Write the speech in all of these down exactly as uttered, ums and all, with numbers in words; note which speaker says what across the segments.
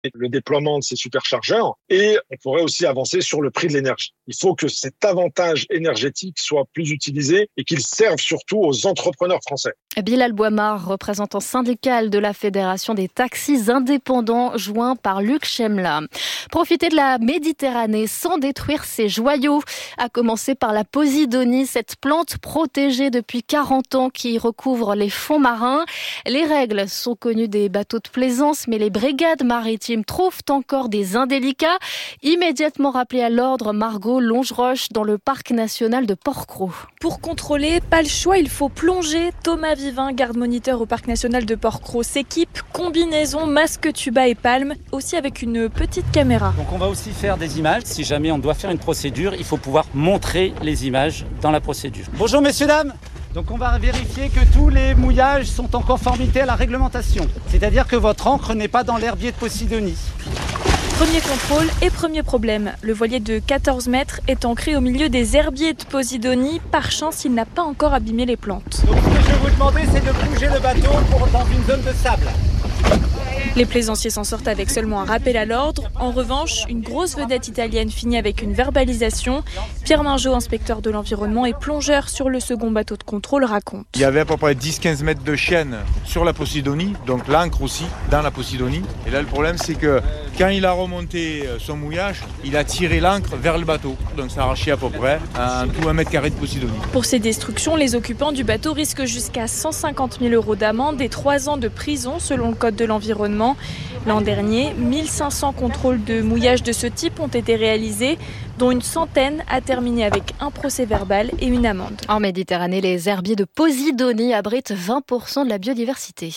Speaker 1: le déploiement de ces superchargeurs et on pourrait aussi avancer sur le prix de l'énergie. Il faut que cet avantage énergétique soit plus utilisé et qu'il serve surtout aux entrepreneurs français.
Speaker 2: Bilal Bouamar, représentant syndical de la Fédération des taxis indépendants, joint par Luc Chemla. Profiter de la Méditerranée sans détruire ses joyaux, à commencer par la posidonie, cette plante protégée depuis quarante ans qui recouvre les fonds marins. Les règles sont connues des bateaux de plaisance, mais les brigades maritimes trouvent encore des indélicats. Immédiatement rappelée à l'ordre, Margot Longeroche dans le parc national de Port-Cros.
Speaker 3: Pour contrôler, pas le choix, il faut plonger. Thomas Vivin, garde-moniteur au parc national de Port-Cros, s'équipe, combinaison, masque, tuba et palme, aussi avec une petite caméra.
Speaker 4: Donc on va aussi faire des images. Si jamais on doit faire une procédure, il faut pouvoir montrer les images dans la procédure. Bonjour messieurs, dames. Donc on va vérifier que tous les mouillages sont en conformité à la réglementation. C'est-à-dire que votre ancre n'est pas dans l'herbier de Posidonie.
Speaker 3: Premier contrôle et premier problème. Le voilier de quatorze mètres est ancré au milieu des herbiers de Posidonie. Par chance, il n'a pas encore abîmé les plantes.
Speaker 4: Donc ce que je vais vous demander, c'est de bouger le bateau pour dans une zone de sable.
Speaker 3: Les plaisanciers s'en sortent avec seulement un rappel à l'ordre. En revanche, une grosse vedette italienne finit avec une verbalisation. Pierre Mingeot, inspecteur de l'environnement et plongeur sur le second bateau de contrôle, raconte.
Speaker 5: Il y avait à peu près dix à quinze mètres de chaîne sur la Posidonie, donc l'ancre aussi dans la Posidonie. Et là, le problème, c'est que quand il a remonté son mouillage, il a tiré l'ancre vers le bateau. Donc ça a arraché à peu près un tout un mètre carré de Posidonie.
Speaker 3: Pour ces destructions, les occupants du bateau risquent jusqu'à cent cinquante mille euros d'amende et trois ans de prison selon le code de l'environnement. L'an dernier, mille cinq cents contrôles de mouillage de ce type ont été réalisés, dont une centaine a terminé avec un procès verbal et une amende.
Speaker 2: En Méditerranée, les herbiers de Posidonie abritent vingt pour cent de la biodiversité.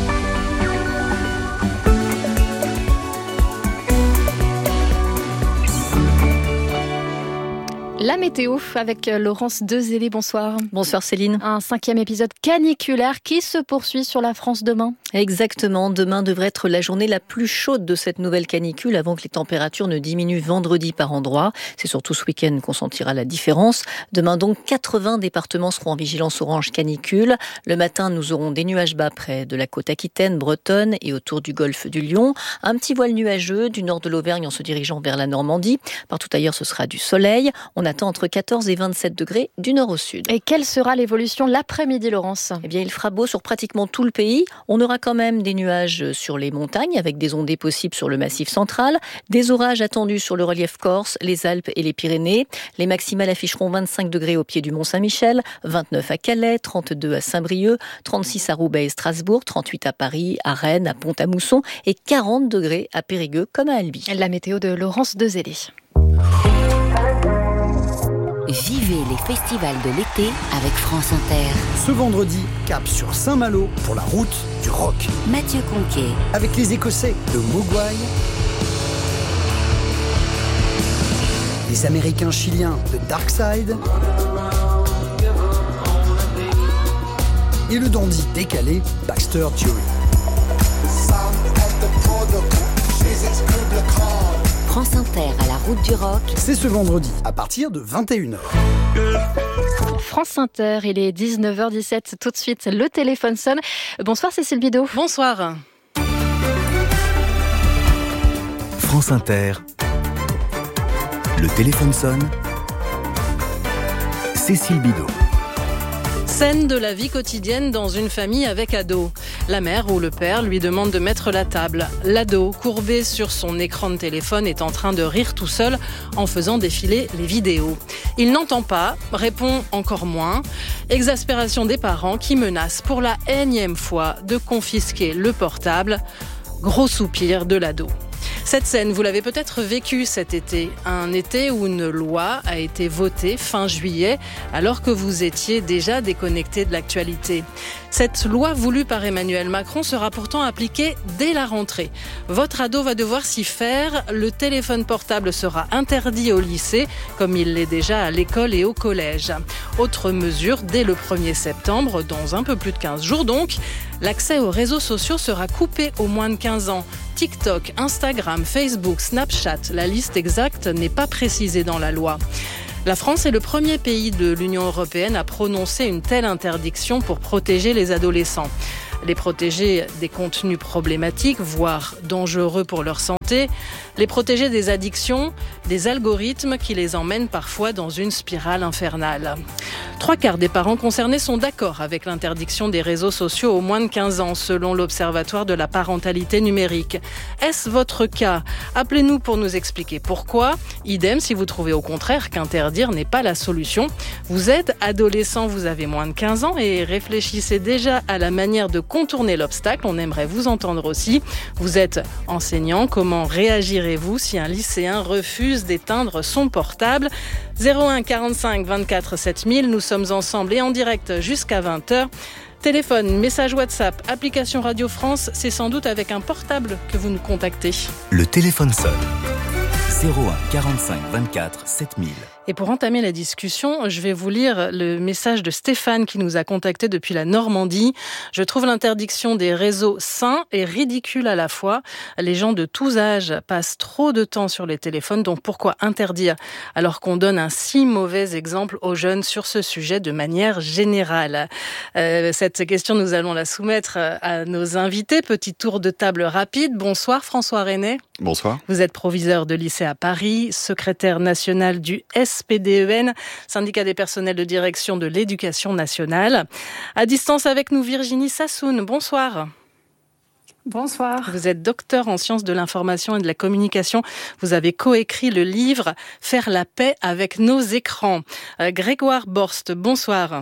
Speaker 2: La météo avec Laurence Dezélé, bonsoir.
Speaker 6: Bonsoir Céline.
Speaker 2: Un cinquième épisode caniculaire qui se poursuit sur la France demain.
Speaker 6: Exactement, demain devrait être la journée la plus chaude de cette nouvelle canicule avant que les températures ne diminuent vendredi par endroit. C'est surtout ce week-end qu'on sentira la différence. Demain donc, quatre-vingts départements seront en vigilance orange canicule. Le matin, nous aurons des nuages bas près de la côte aquitaine, bretonne et autour du golfe du Lion. Un petit voile nuageux du nord de l'Auvergne en se dirigeant vers la Normandie. Partout ailleurs, ce sera du soleil. On attend entre quatorze et vingt-sept degrés du nord au sud.
Speaker 2: Et quelle sera l'évolution l'après-midi, Laurence ?
Speaker 6: Eh bien, il fera beau sur pratiquement tout le pays. On aura quand même des nuages sur les montagnes avec des ondées possibles sur le massif central, des orages attendus sur le relief corse, les Alpes et les Pyrénées. Les maximales afficheront vingt-cinq degrés au pied du Mont-Saint-Michel, vingt-neuf à Calais, trente-deux à Saint-Brieuc, trente-six à Roubaix et Strasbourg, trente-huit à Paris, à Rennes, à Pont-à-Mousson et quarante degrés à Périgueux comme à Albi.
Speaker 2: La météo de Laurence Dezélé.
Speaker 7: Vivez les festivals de l'été avec France Inter.
Speaker 8: Ce vendredi, cap sur Saint-Malo pour la route du rock.
Speaker 7: Mathieu Conquet.
Speaker 8: Avec les Écossais de Mogwai, les Américains chiliens de Darkside et le dandy décalé Baxter Dury.
Speaker 7: France Inter à la route du rock.
Speaker 8: C'est ce vendredi à partir de vingt et une heures.
Speaker 2: France Inter, il est dix-neuf heures dix-sept. Tout de suite, le téléphone sonne. Bonsoir Cécile Bidot.
Speaker 9: Bonsoir.
Speaker 10: France Inter. Le téléphone sonne. Cécile Bidot.
Speaker 9: Scène de la vie quotidienne dans une famille avec ado. La mère ou le père lui demande de mettre la table. L'ado, courbé sur son écran de téléphone, est en train de rire tout seul en faisant défiler les vidéos. Il n'entend pas, répond encore moins. Exaspération des parents qui menacent pour la énième fois de confisquer le portable. Gros soupir de l'ado. Cette scène, vous l'avez peut-être vécue cet été. Un été où une loi a été votée fin juillet, alors que vous étiez déjà déconnecté de l'actualité. Cette loi voulue par Emmanuel Macron sera pourtant appliquée dès la rentrée. Votre ado va devoir s'y faire. Le téléphone portable sera interdit au lycée, comme il l'est déjà à l'école et au collège. Autre mesure, dès le premier septembre, dans un peu plus de quinze jours donc, l'accès aux réseaux sociaux sera coupé aux moins de quinze ans. TikTok, Instagram, Facebook, Snapchat, la liste exacte n'est pas précisée dans la loi. La France est le premier pays de l'Union européenne à prononcer une telle interdiction pour protéger les adolescents. les protéger des contenus problématiques, voire dangereux pour leur santé, les protéger des addictions, des algorithmes qui les emmènent parfois dans une spirale infernale. Trois quarts des parents concernés sont d'accord avec l'interdiction des réseaux sociaux aux moins de quinze ans, selon l'Observatoire de la parentalité numérique. Est-ce votre cas ? Appelez-nous pour nous expliquer pourquoi. Idem si vous trouvez au contraire qu'interdire n'est pas la solution. Vous êtes adolescent, vous avez moins de quinze ans et réfléchissez déjà à la manière de contourner l'obstacle. On aimerait vous entendre aussi. Vous êtes enseignant, comment réagirez-vous si un lycéen refuse d'éteindre son portable ? zéro un quarante-cinq vingt-quatre sept mille, nous sommes ensemble et en direct jusqu'à vingt heures. Téléphone, message WhatsApp, application Radio France, c'est sans doute avec un portable que vous nous contactez.
Speaker 10: Le téléphone sonne. zéro un quarante-cinq vingt-quatre sept mille.
Speaker 9: Et pour entamer la discussion, je vais vous lire le message de Stéphane qui nous a contacté depuis la Normandie. Je trouve l'interdiction des réseaux sains et ridicule à la fois. Les gens de tous âges passent trop de temps sur les téléphones, donc pourquoi interdire alors qu'on donne un si mauvais exemple aux jeunes sur ce sujet de manière générale ? euh, Cette question, nous allons la soumettre à nos invités. Petit tour de table rapide. Bonsoir François René.
Speaker 11: Bonsoir.
Speaker 9: Vous êtes proviseur de lycée à Paris, secrétaire national du S P D E N, syndicat des personnels de direction de l'éducation nationale. À distance avec nous, Virginie Sassoun. Bonsoir.
Speaker 12: Bonsoir.
Speaker 9: Vous êtes docteur en sciences de l'information et de la communication. Vous avez coécrit le livre « Faire la paix avec nos écrans ». Euh, Grégoire Borst, bonsoir.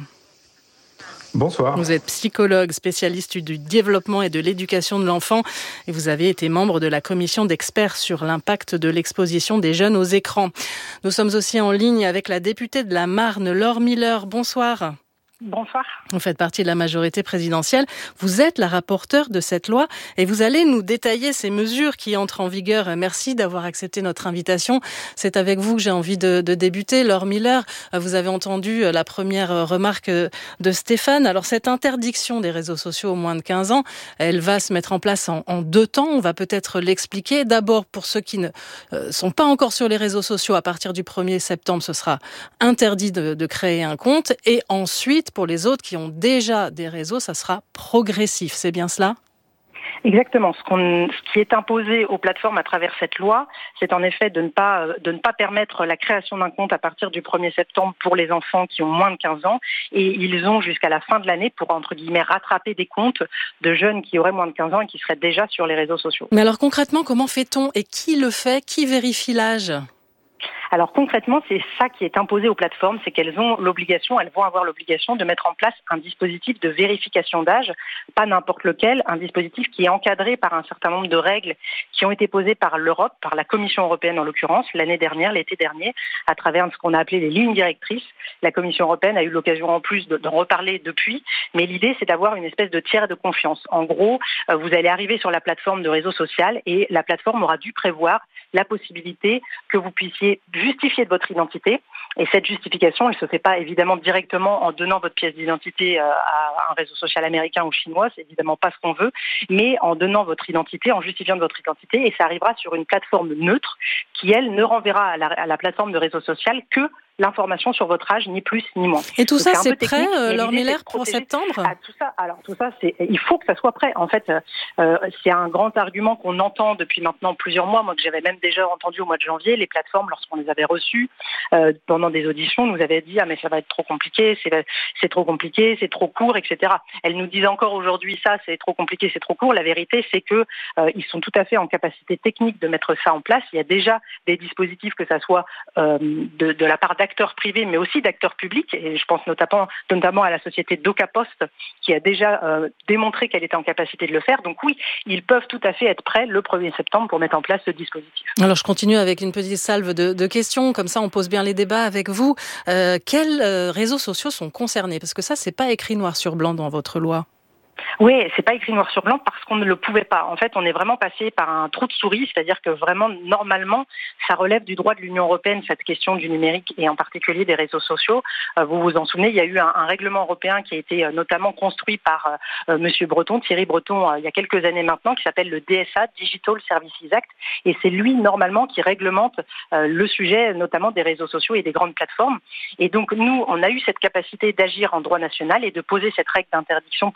Speaker 13: Bonsoir.
Speaker 9: Vous êtes psychologue, spécialiste du développement et de l'éducation de l'enfant et vous avez été membre de la commission d'experts sur l'impact de l'exposition des jeunes aux écrans. Nous sommes aussi en ligne avec la députée de la Marne, Laure Miller. Bonsoir.
Speaker 12: Bonsoir.
Speaker 9: Vous faites partie de la majorité présidentielle. Vous êtes la rapporteure de cette loi et vous allez nous détailler ces mesures qui entrent en vigueur. Merci d'avoir accepté notre invitation. C'est avec vous que j'ai envie de, de débuter. Laure Miller, vous avez entendu la première remarque de Stéphane. Alors cette interdiction des réseaux sociaux aux moins de quinze ans, elle va se mettre en place en, en deux temps. On va peut-être l'expliquer. D'abord, pour ceux qui ne euh, sont pas encore sur les réseaux sociaux, à partir du premier septembre, ce sera interdit de, de créer un compte. Et ensuite, pour les autres qui ont déjà des réseaux, ça sera progressif. C'est bien cela ?
Speaker 12: Exactement. Ce, qu'on, ce qui est imposé aux plateformes à travers cette loi, c'est en effet de ne pas de ne pas permettre la création d'un compte à partir du premier septembre pour les enfants qui ont moins de quinze ans. Et ils ont jusqu'à la fin de l'année pour, entre guillemets, rattraper des comptes de jeunes qui auraient moins de quinze ans et qui seraient déjà sur les réseaux sociaux.
Speaker 9: Mais alors concrètement, comment fait-on et qui le fait ? Qui vérifie l'âge ?
Speaker 12: Alors concrètement, c'est ça qui est imposé aux plateformes, c'est qu'elles ont l'obligation, elles vont avoir l'obligation de mettre en place un dispositif de vérification d'âge, pas n'importe lequel, un dispositif qui est encadré par un certain nombre de règles qui ont été posées par l'Europe, par la Commission européenne en l'occurrence, l'année dernière, l'été dernier, à travers ce qu'on a appelé les lignes directrices. La Commission européenne a eu l'occasion en plus d'en reparler depuis, mais l'idée c'est d'avoir une espèce de tiers de confiance. En gros, vous allez arriver sur la plateforme de réseau social et la plateforme aura dû prévoir la possibilité que vous puissiez justifier de votre identité. Et cette justification, elle ne se fait pas évidemment directement en donnant votre pièce d'identité à un réseau social américain ou chinois, c'est évidemment pas ce qu'on veut, mais en donnant votre identité, en justifiant de votre identité, et ça arrivera sur une plateforme neutre qui, elle, ne renverra à la, à la plateforme de réseau social que l'information sur votre âge, ni plus ni moins.
Speaker 9: Et tout
Speaker 12: Donc,
Speaker 9: ça,
Speaker 12: c'est,
Speaker 9: c'est prêt, euh, Laure Miller, pour septembre
Speaker 12: ah, tout ça, alors tout ça, c'est, il faut que ça soit prêt. En fait, euh, c'est un grand argument qu'on entend depuis maintenant plusieurs mois. Moi, que j'avais même déjà entendu au mois de janvier, les plateformes, lorsqu'on les avait reçues euh, pendant des auditions, nous avaient dit ah mais ça va être trop compliqué, c'est, c'est trop compliqué, c'est trop court, et cetera. Elles nous disent encore aujourd'hui ça, c'est trop compliqué, c'est trop court. La vérité, c'est que euh, ils sont tout à fait en capacité technique de mettre ça en place. Il y a déjà des dispositifs, que ça soit euh, de, de la part d'acteurs privés, mais aussi d'acteurs publics, et je pense notamment, notamment à la société DocaPost, qui a déjà euh, démontré qu'elle était en capacité de le faire. Donc oui, ils peuvent tout à fait être prêts le premier septembre pour mettre en place ce dispositif.
Speaker 9: Alors je continue avec une petite salve de, de questions, comme ça on pose bien les débats avec vous. Euh, quels euh, réseaux sociaux sont concernés ? Parce que ça, c'est pas écrit noir sur blanc dans votre loi.
Speaker 12: Oui, c'est pas écrit noir sur blanc parce qu'on ne le pouvait pas. En fait, on est vraiment passé par un trou de souris, c'est-à-dire que vraiment, normalement, ça relève du droit de l'Union européenne, cette question du numérique et en particulier des réseaux sociaux. Euh, vous vous en souvenez, il y a eu un, un règlement européen qui a été euh, notamment construit par euh, Monsieur Breton, Thierry Breton, euh, il y a quelques années maintenant, qui s'appelle le D S A, Digital Services Act, et c'est lui, normalement, qui réglemente euh, le sujet, notamment des réseaux sociaux et des grandes plateformes. Et donc, nous, on a eu cette capacité d'agir en droit national et de poser cette règle d'interdiction pour les moins de quinze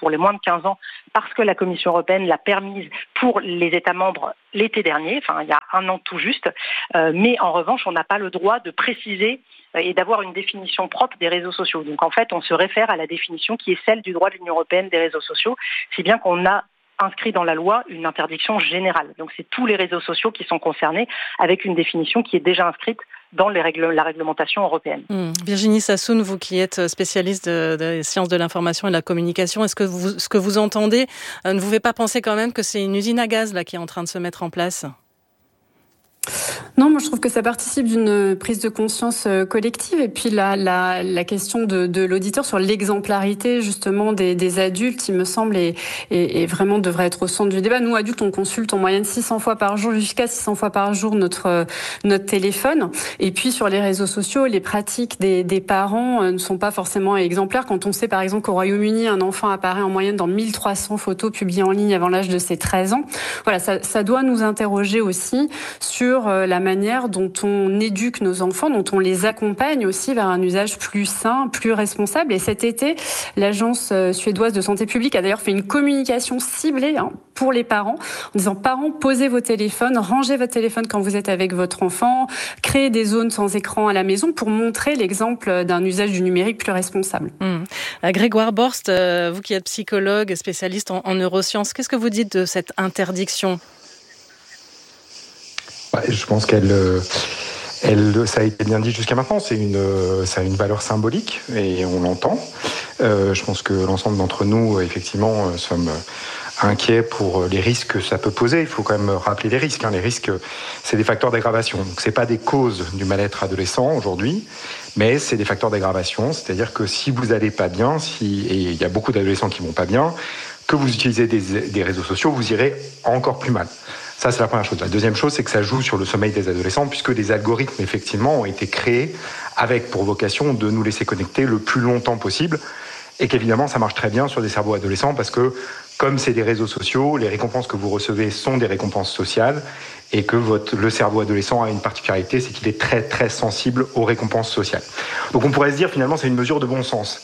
Speaker 12: quinze ans parce que la Commission européenne l'a permise pour les États membres l'été dernier, enfin il y a un an tout juste. Euh, mais en revanche, on n'a pas le droit de préciser et d'avoir une définition propre des réseaux sociaux. Donc en fait, on se réfère à la définition qui est celle du droit de l'Union européenne des réseaux sociaux, si bien qu'on a inscrit dans la loi une interdiction générale. Donc c'est tous les réseaux sociaux qui sont concernés avec une définition qui est déjà inscrite dans les règles, la réglementation européenne.
Speaker 9: Mmh. Virginie Sassoon, vous qui êtes spécialiste de, de sciences de l'information et de la communication, est-ce que vous, ce que vous entendez euh, ne vous fait pas penser quand même que c'est une usine à gaz là qui est en train de se mettre en place ?
Speaker 11: Non, moi je trouve que ça participe d'une prise de conscience collective et puis la, la, la question de, de l'auditeur sur l'exemplarité justement des, des adultes, il me semble, et, et, et vraiment devrait être au centre du débat. Nous, adultes, on consulte en moyenne six cents fois par jour, jusqu'à six cents fois par jour notre, notre téléphone. Et puis sur les réseaux sociaux, les pratiques des, des parents ne sont pas forcément exemplaires. Quand on sait par exemple qu'au Royaume-Uni, un enfant apparaît en moyenne dans mille trois cents photos publiées en ligne avant l'âge de ses treize ans. Voilà, ça, ça doit nous interroger aussi sur la manière dont on éduque nos enfants, dont on les accompagne aussi vers un usage plus sain, plus responsable. Et cet été, l'Agence suédoise de santé publique a d'ailleurs fait une communication ciblée hein, pour les parents, en disant « Parents, posez vos téléphones, rangez votre téléphone quand vous êtes avec votre enfant, créez des zones sans écran à la maison pour montrer l'exemple d'un usage du numérique plus responsable.
Speaker 9: Mmh. » Grégoire Borst, vous qui êtes psychologue, spécialiste en, en neurosciences, qu'est-ce que vous dites de cette interdiction ?
Speaker 13: Je pense qu'elle, elle, ça a été bien dit jusqu'à maintenant, c'est une, ça a une valeur symbolique et on l'entend. Euh, je pense que l'ensemble d'entre nous, effectivement, sommes inquiets pour les risques que ça peut poser. Il faut quand même rappeler les risques. Hein. Les risques, c'est des facteurs d'aggravation. Donc, c'est pas des causes du mal-être adolescent aujourd'hui, mais c'est des facteurs d'aggravation. C'est-à-dire que si vous n'allez pas bien, si, et il y a beaucoup d'adolescents qui vont pas bien, que vous utilisez des, des réseaux sociaux, vous irez encore plus mal. Ça, c'est la première chose. La deuxième chose, c'est que ça joue sur le sommeil des adolescents, puisque des algorithmes, effectivement, ont été créés avec pour vocation de nous laisser connecter le plus longtemps possible, et qu'évidemment, ça marche très bien sur des cerveaux adolescents, parce que, comme c'est des réseaux sociaux, les récompenses que vous recevez sont des récompenses sociales, et que votre, le cerveau adolescent a une particularité, c'est qu'il est très, très sensible aux récompenses sociales. Donc, on pourrait se dire, finalement, c'est une mesure de bon sens.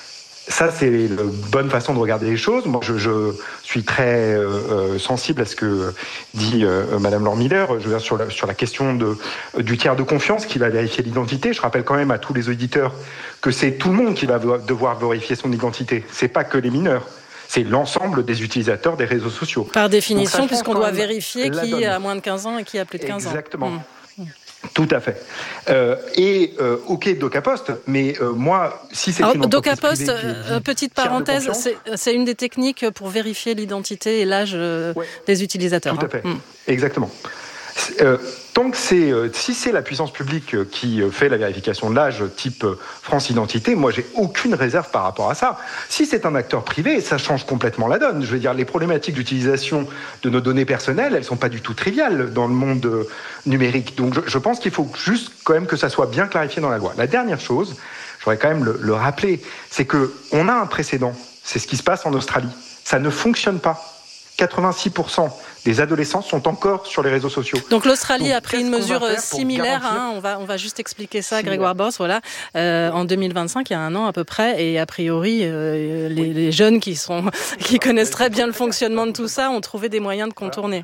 Speaker 13: Ça, c'est la bonne façon de regarder les choses. Moi, je, je suis très euh, sensible à ce que dit euh, Madame Laure Miller. Je veux dire, sur la, sur la question de, du tiers de confiance qui va vérifier l'identité. Je rappelle quand même à tous les auditeurs que c'est tout le monde qui va devoir vérifier son identité. C'est pas que les mineurs. C'est l'ensemble des utilisateurs des réseaux sociaux.
Speaker 9: Par définition, donc, puisqu'on doit vérifier qui a moins de quinze ans et qui a plus de quinze
Speaker 13: Exactement.
Speaker 9: ans. Exactement. Mmh.
Speaker 13: Tout à fait. Euh, et euh, ok, DocaPost, mais euh, moi, si c'est
Speaker 9: Alors,
Speaker 13: une entreprise
Speaker 9: DocaPost,
Speaker 13: privée qui,
Speaker 9: euh, petite parenthèse, c'est, c'est une des techniques pour vérifier l'identité et l'âge euh, ouais. des utilisateurs.
Speaker 13: Tout à fait.
Speaker 9: Hein.
Speaker 13: Exactement. Euh, tant que c'est, euh, si c'est la puissance publique qui fait la vérification de l'âge type France Identité, moi j'ai aucune réserve par rapport à ça. Si c'est un acteur privé, ça change complètement la donne. Je veux dire, les problématiques d'utilisation de nos données personnelles, elles sont pas du tout triviales dans le monde euh, numérique. Donc je, je pense qu'il faut juste quand même que ça soit bien clarifié dans la loi. La dernière chose, je voudrais quand même le, le rappeler, c'est que on a un précédent. C'est ce qui se passe en Australie. Ça ne fonctionne pas. quatre-vingt-six pour cent des adolescents sont encore sur les réseaux sociaux.
Speaker 9: Donc l'Australie Donc, a pris une mesure similaire, hein, on, va, on va juste expliquer ça, similaire. Grégoire Borst, voilà, euh, en deux mille vingt-cinq, il y a un an à peu près, et a priori, euh, les, oui. les jeunes qui, sont, qui connaissent très bien le fonctionnement de tout ça ont trouvé des moyens de contourner.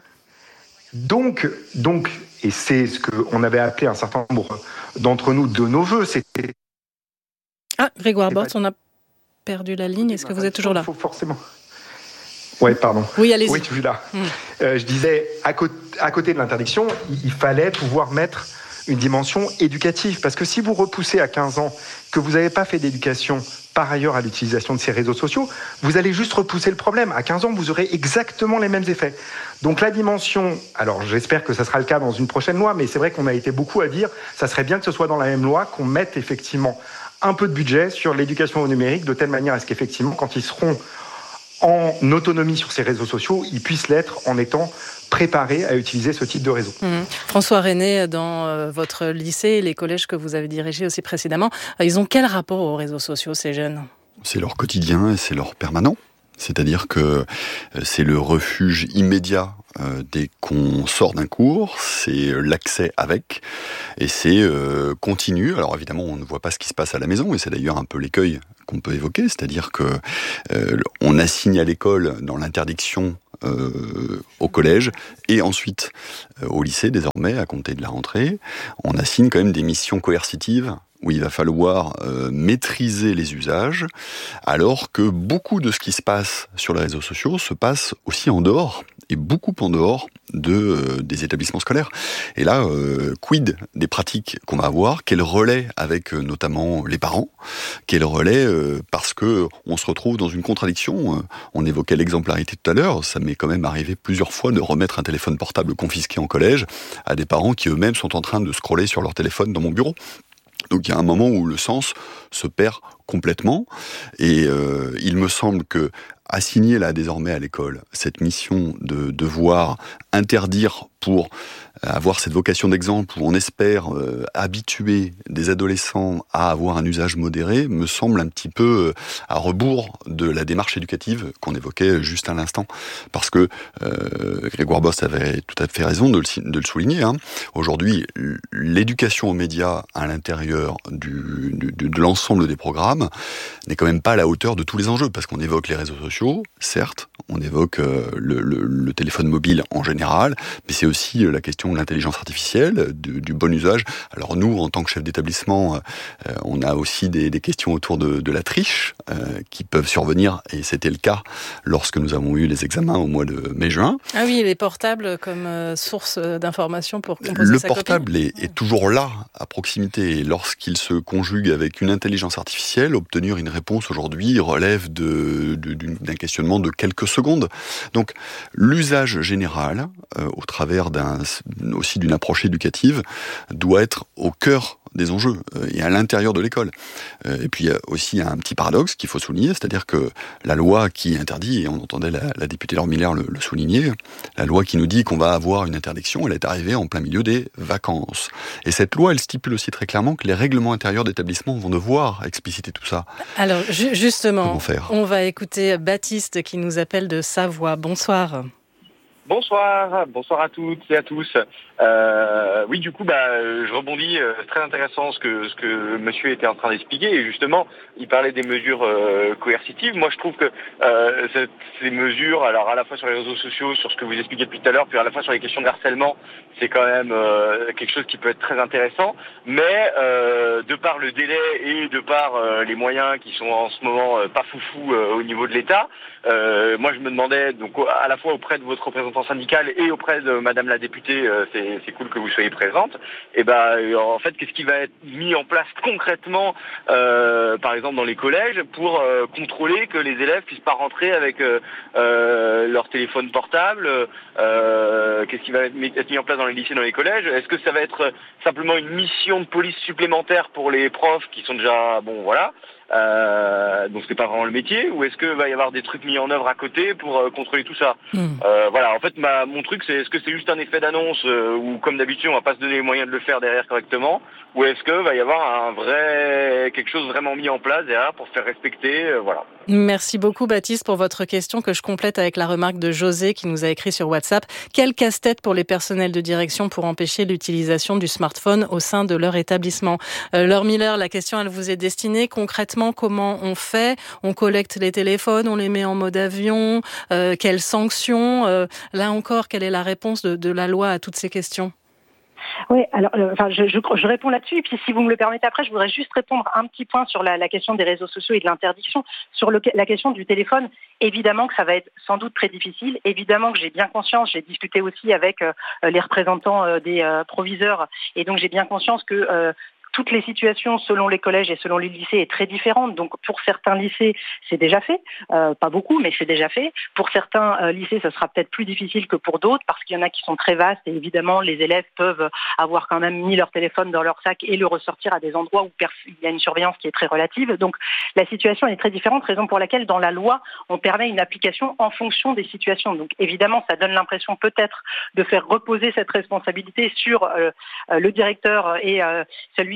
Speaker 13: Donc, donc et c'est ce qu'on avait appelé un certain nombre d'entre nous de nos voeux, c'était...
Speaker 9: Ah, Grégoire Borst, on a perdu la ligne, est-ce que vous êtes toujours là ?
Speaker 13: Il faut forcément... Oui, pardon.
Speaker 9: Oui, allez-y.
Speaker 13: Oui, tu es là. Mmh. Euh, je disais, à, co- à côté de l'interdiction, il, il fallait pouvoir mettre une dimension éducative. Parce que si vous repoussez à quinze ans que vous n'avez pas fait d'éducation par ailleurs à l'utilisation de ces réseaux sociaux, vous allez juste repousser le problème. À quinze ans, vous aurez exactement les mêmes effets. Donc la dimension, alors j'espère que ça sera le cas dans une prochaine loi, mais c'est vrai qu'on a été beaucoup à dire, ça serait bien que ce soit dans la même loi, qu'on mette effectivement un peu de budget sur l'éducation au numérique, de telle manière à ce qu'effectivement, quand ils seront en autonomie sur ces réseaux sociaux, ils puissent l'être en étant préparés à utiliser ce type de réseau.
Speaker 9: Mmh. François René, dans euh, votre lycée et les collèges que vous avez dirigés aussi précédemment, euh, ils ont quel rapport aux réseaux sociaux, ces jeunes ?
Speaker 14: C'est leur quotidien et c'est leur permanent. C'est-à-dire que c'est le refuge immédiat euh, dès qu'on sort d'un cours, c'est l'accès avec, et c'est euh, continu. Alors évidemment, on ne voit pas ce qui se passe à la maison, et c'est d'ailleurs un peu l'écueil qu'on peut évoquer, c'est-à-dire que euh, on assigne à l'école dans l'interdiction Euh, au collège et ensuite euh, au lycée désormais à compter de la rentrée, on assigne quand même des missions coercitives où il va falloir euh, maîtriser les usages, alors que beaucoup de ce qui se passe sur les réseaux sociaux se passe aussi en dehors, et beaucoup en dehors de, euh, des établissements scolaires. Et là, euh, quid des pratiques qu'on va avoir, quel relais avec euh, notamment les parents, quel relais euh, parce que on se retrouve dans une contradiction. Euh, on évoquait l'exemplarité tout à l'heure, ça m'est quand même arrivé plusieurs fois de remettre un téléphone portable confisqué en collège à des parents qui eux-mêmes sont en train de scroller sur leur téléphone dans mon bureau. Donc il y a un moment où le sens se perd complètement, et euh, il me semble que assigner là désormais à l'école cette mission de devoir interdire pour avoir cette vocation d'exemple où on espère euh, habituer des adolescents à avoir un usage modéré me semble un petit peu à rebours de la démarche éducative qu'on évoquait juste à l'instant. Parce que euh, Grégoire Bost avait tout à fait raison de le, de le souligner. Hein. Aujourd'hui, l'éducation aux médias à l'intérieur du, du, de l'ensemble des programmes n'est quand même pas à la hauteur de tous les enjeux, parce qu'on évoque les réseaux sociaux, certes, on évoque euh, le, le, le téléphone mobile en général, mais c'est aussi la question de l'intelligence artificielle, du, du bon usage. Alors nous, en tant que chef d'établissement, euh, on a aussi des, des questions autour de, de la triche euh, qui peuvent survenir, et c'était le cas lorsque nous avons eu les examens au mois de mai-juin.
Speaker 9: Ah oui, les portables comme euh, source d'information pour composer
Speaker 14: Le
Speaker 9: sa
Speaker 14: portable
Speaker 9: copie.
Speaker 14: est, est toujours là, à proximité, et lorsqu'il se conjugue avec une intelligence artificielle, obtenir une réponse aujourd'hui relève de, de, d'un questionnement de quelques secondes. Donc l'usage général, euh, au travers d'un, aussi d'une approche éducative, doit être au cœur des enjeux euh, et à l'intérieur de l'école. Euh, et puis il y a aussi un petit paradoxe qu'il faut souligner, c'est-à-dire que la loi qui interdit, et on entendait la, la députée Laure Miller le, le souligner, la loi qui nous dit qu'on va avoir une interdiction, elle est arrivée en plein milieu des vacances. Et cette loi, elle stipule aussi très clairement que les règlements intérieurs d'établissement vont devoir expliciter tout ça.
Speaker 9: Alors ju- justement,
Speaker 14: Comment faire ?
Speaker 9: On va écouter Baptiste qui nous appelle de Savoie. Bonsoir.
Speaker 15: Bonsoir, bonsoir à toutes et à tous. Euh, oui, du coup, bah, je rebondis. Euh, c'est très intéressant ce que ce que Monsieur était en train d'expliquer. Et justement, il parlait des mesures euh, coercitives. Moi, je trouve que euh, cette, ces mesures, alors à la fois sur les réseaux sociaux, sur ce que vous expliquez depuis tout à l'heure, puis à la fois sur les questions de harcèlement, c'est quand même euh, quelque chose qui peut être très intéressant. Mais euh, de par le délai et de par euh, les moyens qui sont en ce moment euh, pas foufou euh, au niveau de l'État, euh, moi, je me demandais donc à la fois auprès de votre représentant syndical et auprès de Madame la députée, euh, c'est, c'est cool que vous soyez présente. Et ben, euh, en fait, qu'est-ce qui va être mis en place concrètement, euh, par exemple dans les collèges, pour euh, contrôler que les élèves puissent pas rentrer avec euh, euh, leur téléphone portable. Euh, qu'est-ce qui va être mis, être mis en place dans les lycées, dans les collèges? Est-ce que ça va être simplement une mission de police supplémentaire pour les profs qui sont déjà, bon, voilà. Euh, donc c'est pas vraiment le métier, ou est-ce que va y avoir des trucs mis en œuvre à côté pour euh, contrôler tout ça? mmh. euh, Voilà, en fait, ma, mon truc, c'est est-ce que c'est juste un effet d'annonce euh, ou comme d'habitude, on va pas se donner les moyens de le faire derrière correctement, ou est-ce que va y avoir un vrai quelque chose vraiment mis en place derrière pour faire respecter, euh, voilà.
Speaker 9: Merci beaucoup Baptiste pour votre question que je complète avec la remarque de José qui nous a écrit sur WhatsApp. Quel casse-tête pour les personnels de direction pour empêcher l'utilisation du smartphone au sein de leur établissement. euh, Laure Miller, la question elle vous est destinée. Concrètement, comment on fait? On collecte les téléphones, on les met en mode avion, euh, quelles sanctions? euh, Là encore, quelle est la réponse de, de la loi à toutes ces questions?
Speaker 12: Oui, alors, euh, enfin, je, je, je réponds là-dessus, et puis si vous me le permettez après, je voudrais juste répondre un petit point sur la, la question des réseaux sociaux et de l'interdiction. Sur le, la question du téléphone, évidemment que ça va être sans doute très difficile, évidemment que j'ai bien conscience, j'ai discuté aussi avec euh, les représentants euh, des euh, proviseurs, et donc j'ai bien conscience que euh, toutes les situations selon les collèges et selon les lycées est très différente. Donc pour certains lycées, c'est déjà fait, euh, pas beaucoup, mais c'est déjà fait. Pour certains euh, lycées, ça sera peut-être plus difficile que pour d'autres, parce qu'il y en a qui sont très vastes, et évidemment les élèves peuvent avoir quand même mis leur téléphone dans leur sac et le ressortir à des endroits où il y a une surveillance qui est très relative. Donc la situation est très différente, raison pour laquelle dans la loi, on permet une application en fonction des situations. Donc évidemment, ça donne l'impression peut-être de faire reposer cette responsabilité sur euh, le directeur et euh, celui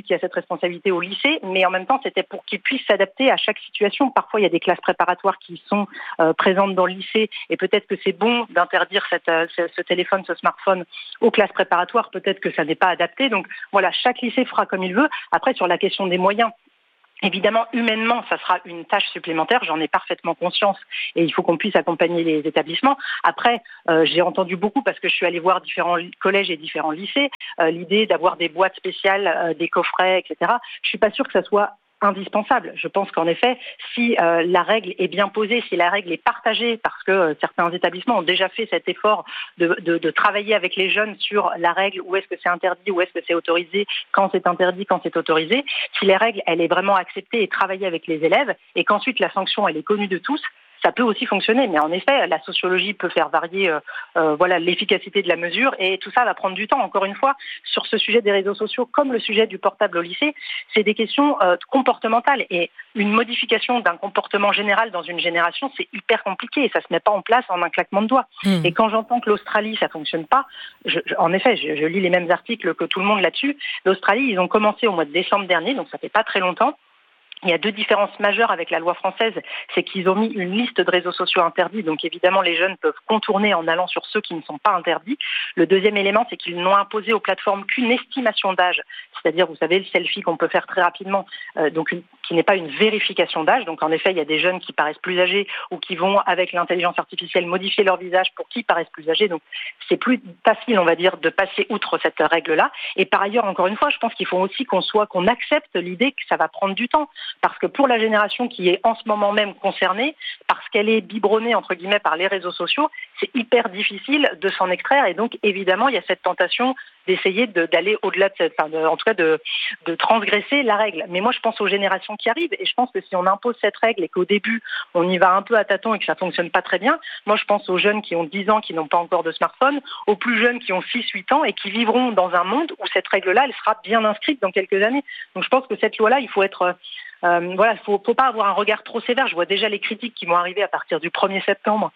Speaker 12: qui a cette responsabilité au lycée, mais en même temps, c'était pour qu'ils puissent s'adapter à chaque situation. Parfois, il y a des classes préparatoires qui sont euh, présentes dans le lycée, et peut-être que c'est bon d'interdire cette, euh, ce, ce téléphone, ce smartphone aux classes préparatoires. Peut-être que ça n'est pas adapté. Donc voilà, chaque lycée fera comme il veut. Après, sur la question des moyens, évidemment, humainement, ça sera une tâche supplémentaire, j'en ai parfaitement conscience et il faut qu'on puisse accompagner les établissements. Après, euh, j'ai entendu beaucoup, parce que je suis allée voir différents collèges et différents lycées, euh, l'idée d'avoir des boîtes spéciales, euh, des coffrets, et cetera. Je suis pas sûre que ça soit indispensable. Je pense qu'en effet, si euh, la règle est bien posée, si la règle est partagée, parce que euh, certains établissements ont déjà fait cet effort de, de, de travailler avec les jeunes sur la règle, où est-ce que c'est interdit, où est-ce que c'est autorisé, quand c'est interdit, quand c'est autorisé, si la règle, elle est vraiment acceptée et travaillée avec les élèves, et qu'ensuite la sanction, elle est connue de tous, ça peut aussi fonctionner. Mais en effet, la sociologie peut faire varier euh, euh, voilà, l'efficacité de la mesure, et tout ça va prendre du temps. Encore une fois, sur ce sujet des réseaux sociaux, comme le sujet du portable au lycée, c'est des questions euh, comportementales, et une modification d'un comportement général dans une génération, c'est hyper compliqué, et ça se met pas en place en un claquement de doigts. Mmh. Et quand j'entends que l'Australie, ça fonctionne pas, je, je, en effet, je, je lis les mêmes articles que tout le monde là-dessus. L'Australie, ils ont commencé au mois de décembre dernier, donc ça fait pas très longtemps. Il y a deux différences majeures avec la loi française, c'est qu'ils ont mis une liste de réseaux sociaux interdits, donc évidemment les jeunes peuvent contourner en allant sur ceux qui ne sont pas interdits. Le deuxième élément, c'est qu'ils n'ont imposé aux plateformes qu'une estimation d'âge, c'est-à-dire, vous savez, le selfie qu'on peut faire très rapidement, euh, donc une, qui n'est pas une vérification d'âge. Donc en effet, il y a des jeunes qui paraissent plus âgés ou qui vont, avec l'intelligence artificielle, modifier leur visage pour qu'ils paraissent plus âgés. Donc c'est plus facile, on va dire, de passer outre cette règle-là. Et par ailleurs, encore une fois, je pense qu'il faut aussi qu'on soit, qu'on accepte l'idée que ça va prendre du temps. Parce que pour la génération qui est en ce moment même concernée, parce qu'elle est biberonnée, entre guillemets, par les réseaux sociaux, c'est hyper difficile de s'en extraire. Et donc, évidemment, il y a cette tentation d'essayer de, d'aller au-delà de cette, enfin, de, en tout cas, de, de transgresser la règle. Mais moi, je pense aux générations qui arrivent, et je pense que si on impose cette règle et qu'au début, on y va un peu à tâtons et que ça fonctionne pas très bien, moi, je pense aux jeunes qui ont dix ans, qui n'ont pas encore de smartphone, aux plus jeunes qui ont six huit ans et qui vivront dans un monde où cette règle-là, elle sera bien inscrite dans quelques années. Donc, je pense que cette loi-là, il faut être... Euh, voilà, il faut, faut pas avoir un regard trop sévère. Je vois déjà les critiques qui vont arriver à partir du premier septembre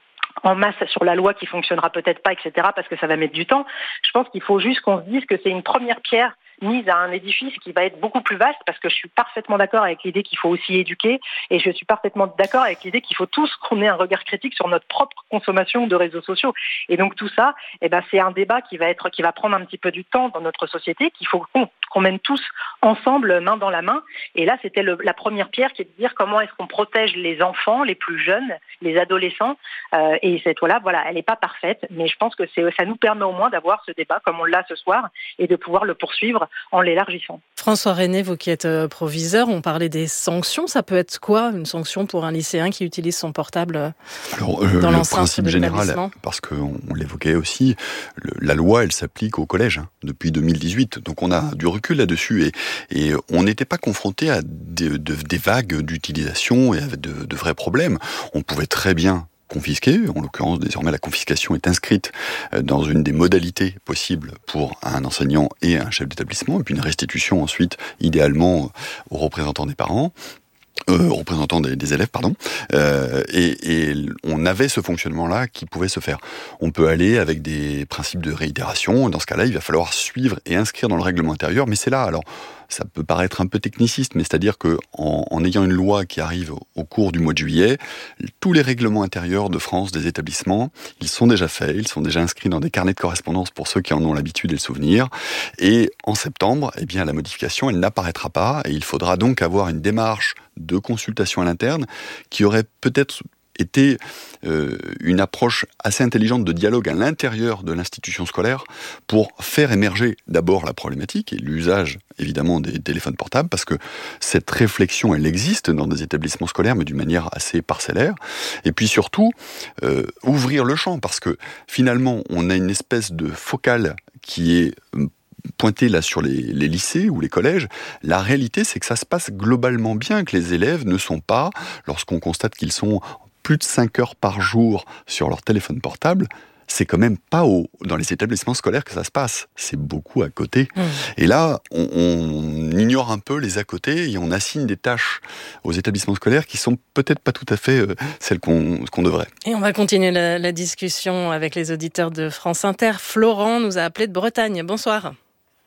Speaker 12: en masse sur la loi qui fonctionnera peut-être pas, et cetera, parce que ça va mettre du temps. Je pense qu'il faut juste qu'on se dise que c'est une première pierre mise à un édifice qui va être beaucoup plus vaste, parce que je suis parfaitement d'accord avec l'idée qu'il faut aussi éduquer, et je suis parfaitement d'accord avec l'idée qu'il faut tous qu'on ait un regard critique sur notre propre consommation de réseaux sociaux. Et donc tout ça, eh ben, c'est un débat qui va être, qui va prendre un petit peu du temps dans notre société, qu'il faut qu'on, qu'on mène tous ensemble, main dans la main. Et là, c'était le, la première pierre, qui est de dire comment est-ce qu'on protège les enfants, les plus jeunes, les adolescents. Euh, et cette loi-là, voilà, elle n'est pas parfaite, mais je pense que c'est, ça nous permet au moins d'avoir ce débat comme on l'a ce soir, et de pouvoir le poursuivre en l'élargissant.
Speaker 9: François René, vous qui êtes proviseur, on parlait des sanctions. Ça peut être quoi, une sanction pour un lycéen qui utilise son portable
Speaker 14: Alors, euh,
Speaker 9: dans
Speaker 14: le
Speaker 9: l'enceinte
Speaker 14: principe
Speaker 9: de
Speaker 14: général,
Speaker 9: l'établissement ?
Speaker 14: parce qu'on on l'évoquait aussi, le, la loi, elle s'applique au collège hein, depuis deux mille dix-huit. Donc on a du recul là-dessus, et, et on n'était pas confronté à des, de, des vagues d'utilisation et à de, de vrais problèmes. On pouvait très bien confisqué. En l'occurrence, désormais, la confiscation est inscrite dans une des modalités possibles pour un enseignant et un chef d'établissement, et puis une restitution ensuite, idéalement, aux représentants des parents. Euh, représentants des, des élèves, pardon, euh, et, et on avait ce fonctionnement-là qui pouvait se faire. On peut aller avec des principes de réitération. Dans ce cas-là, il va falloir suivre et inscrire dans le règlement intérieur. Mais c'est là, alors, ça peut paraître un peu techniciste, mais c'est-à-dire que en, en ayant une loi qui arrive au, au cours du mois de juillet, tous les règlements intérieurs de France des établissements, ils sont déjà faits, ils sont déjà inscrits dans des carnets de correspondance pour ceux qui en ont l'habitude et le souvenir. Et en septembre, eh bien, la modification, elle n'apparaîtra pas, et il faudra donc avoir une démarche de consultation à l'interne qui aurait peut-être été euh, une approche assez intelligente de dialogue à l'intérieur de l'institution scolaire pour faire émerger d'abord la problématique et l'usage évidemment des téléphones portables, parce que cette réflexion elle existe dans des établissements scolaires mais d'une manière assez parcellaire, et puis surtout euh, ouvrir le champ, parce que finalement on a une espèce de focale qui est pointé là sur les, les lycées ou les collèges. La réalité, c'est que ça se passe globalement bien, que les élèves ne sont pas, lorsqu'on constate qu'ils sont plus de cinq heures par jour sur leur téléphone portable, c'est quand même pas au, dans les établissements scolaires que ça se passe. C'est beaucoup à côté. Mmh. Et là, on, on ignore un peu les à côté et on assigne des tâches aux établissements scolaires qui sont peut-être pas tout à fait euh, celles qu'on, qu'on devrait.
Speaker 9: Et on va continuer la, la discussion avec les auditeurs de France Inter. Florent nous a appelé de Bretagne. Bonsoir.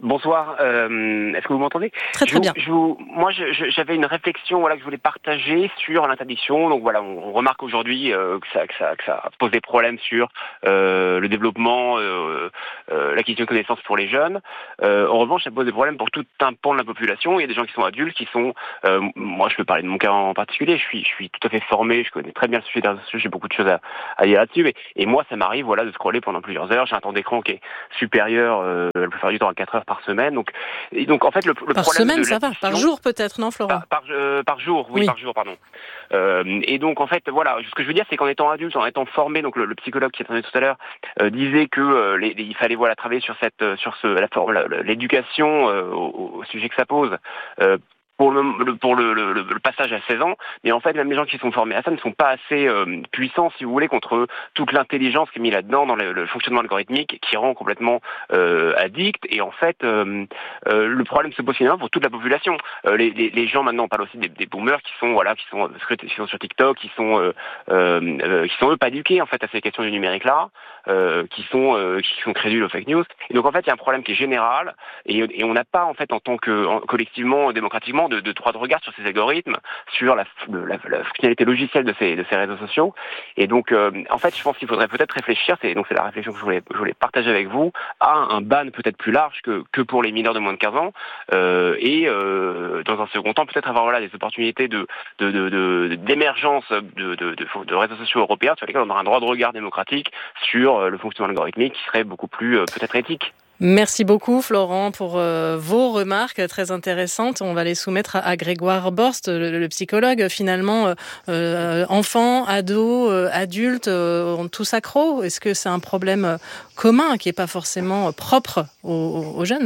Speaker 16: Bonsoir, euh, est-ce que vous m'entendez ?
Speaker 9: Très très
Speaker 16: je,
Speaker 9: bien.
Speaker 16: Je, moi, je, je, j'avais une réflexion voilà, que je voulais partager sur l'interdiction. Donc voilà, on, on remarque aujourd'hui euh, que, ça, que, ça, que ça pose des problèmes sur euh, le développement, euh, euh, l'acquisition de connaissances pour les jeunes. Euh, en revanche, ça pose des problèmes pour tout un pan de la population. Il y a des gens qui sont adultes, qui sont... Euh, moi, je peux parler de mon cas en particulier. Je suis, je suis tout à fait formé, je connais très bien le sujet des réseaux sociaux, j'ai beaucoup de choses à, à dire là-dessus. Et, et moi, ça m'arrive voilà, de scroller pendant plusieurs heures. J'ai un temps d'écran qui est supérieur euh, la plupart du temps à quatre heures par semaine. Donc, et donc en fait, le, le
Speaker 9: par
Speaker 16: problème
Speaker 9: semaine,
Speaker 16: de
Speaker 9: ça va. Par jour, peut-être, non, Florent ?
Speaker 16: Par, par, euh, par jour, oui, oui, par jour, pardon. Euh, et donc, en fait, voilà, ce que je veux dire, c'est qu'en étant adulte, en étant formé, donc le, le psychologue qui attendait tout à l'heure euh, disait que euh, les, les, il fallait voilà travailler sur cette, sur ce, la forme, l'éducation euh, au, au sujet que ça pose. Euh, pour le pour le, le, le passage à seize ans, mais en fait même les gens qui sont formés à ça ne sont pas assez euh, puissants, si vous voulez, contre toute l'intelligence qui est mise là-dedans dans le, le fonctionnement algorithmique qui rend complètement euh, addict. Et en fait, euh, euh, le problème se pose finalement pour toute la population. Euh, les, les, les gens maintenant, on parle aussi des, des boomers qui sont voilà, qui sont qui sont sur TikTok, qui sont euh, euh, qui sont eux pas éduqués en fait à ces questions du numérique là, euh, qui sont euh, qui sont crédules aux fake news. Et donc en fait, il y a un problème qui est général et, et on n'a pas en fait en tant que en, collectivement, démocratiquement De, de droit de regard sur ces algorithmes, sur la, la, la fonctionnalité logicielle de ces, de ces réseaux sociaux. Et donc, euh, en fait, je pense qu'il faudrait peut-être réfléchir, c'est, donc c'est la réflexion que je voulais, je voulais partager avec vous, à un ban peut-être plus large que, que pour les mineurs de moins de quinze ans. Euh, et euh, dans un second temps, peut-être avoir voilà, des opportunités de, de, de, de, d'émergence de, de, de, de réseaux sociaux européens sur lesquels on aura un droit de regard démocratique sur le fonctionnement algorithmique qui serait beaucoup plus euh, peut-être éthique.
Speaker 9: Merci beaucoup Florent pour euh, vos remarques très intéressantes. On va les soumettre à, à Grégoire Borst, le, le psychologue. Finalement, euh, enfants, ados, euh, adultes, euh, ont tous accro. Est-ce que c'est un problème commun qui n'est pas forcément propre aux, aux jeunes ?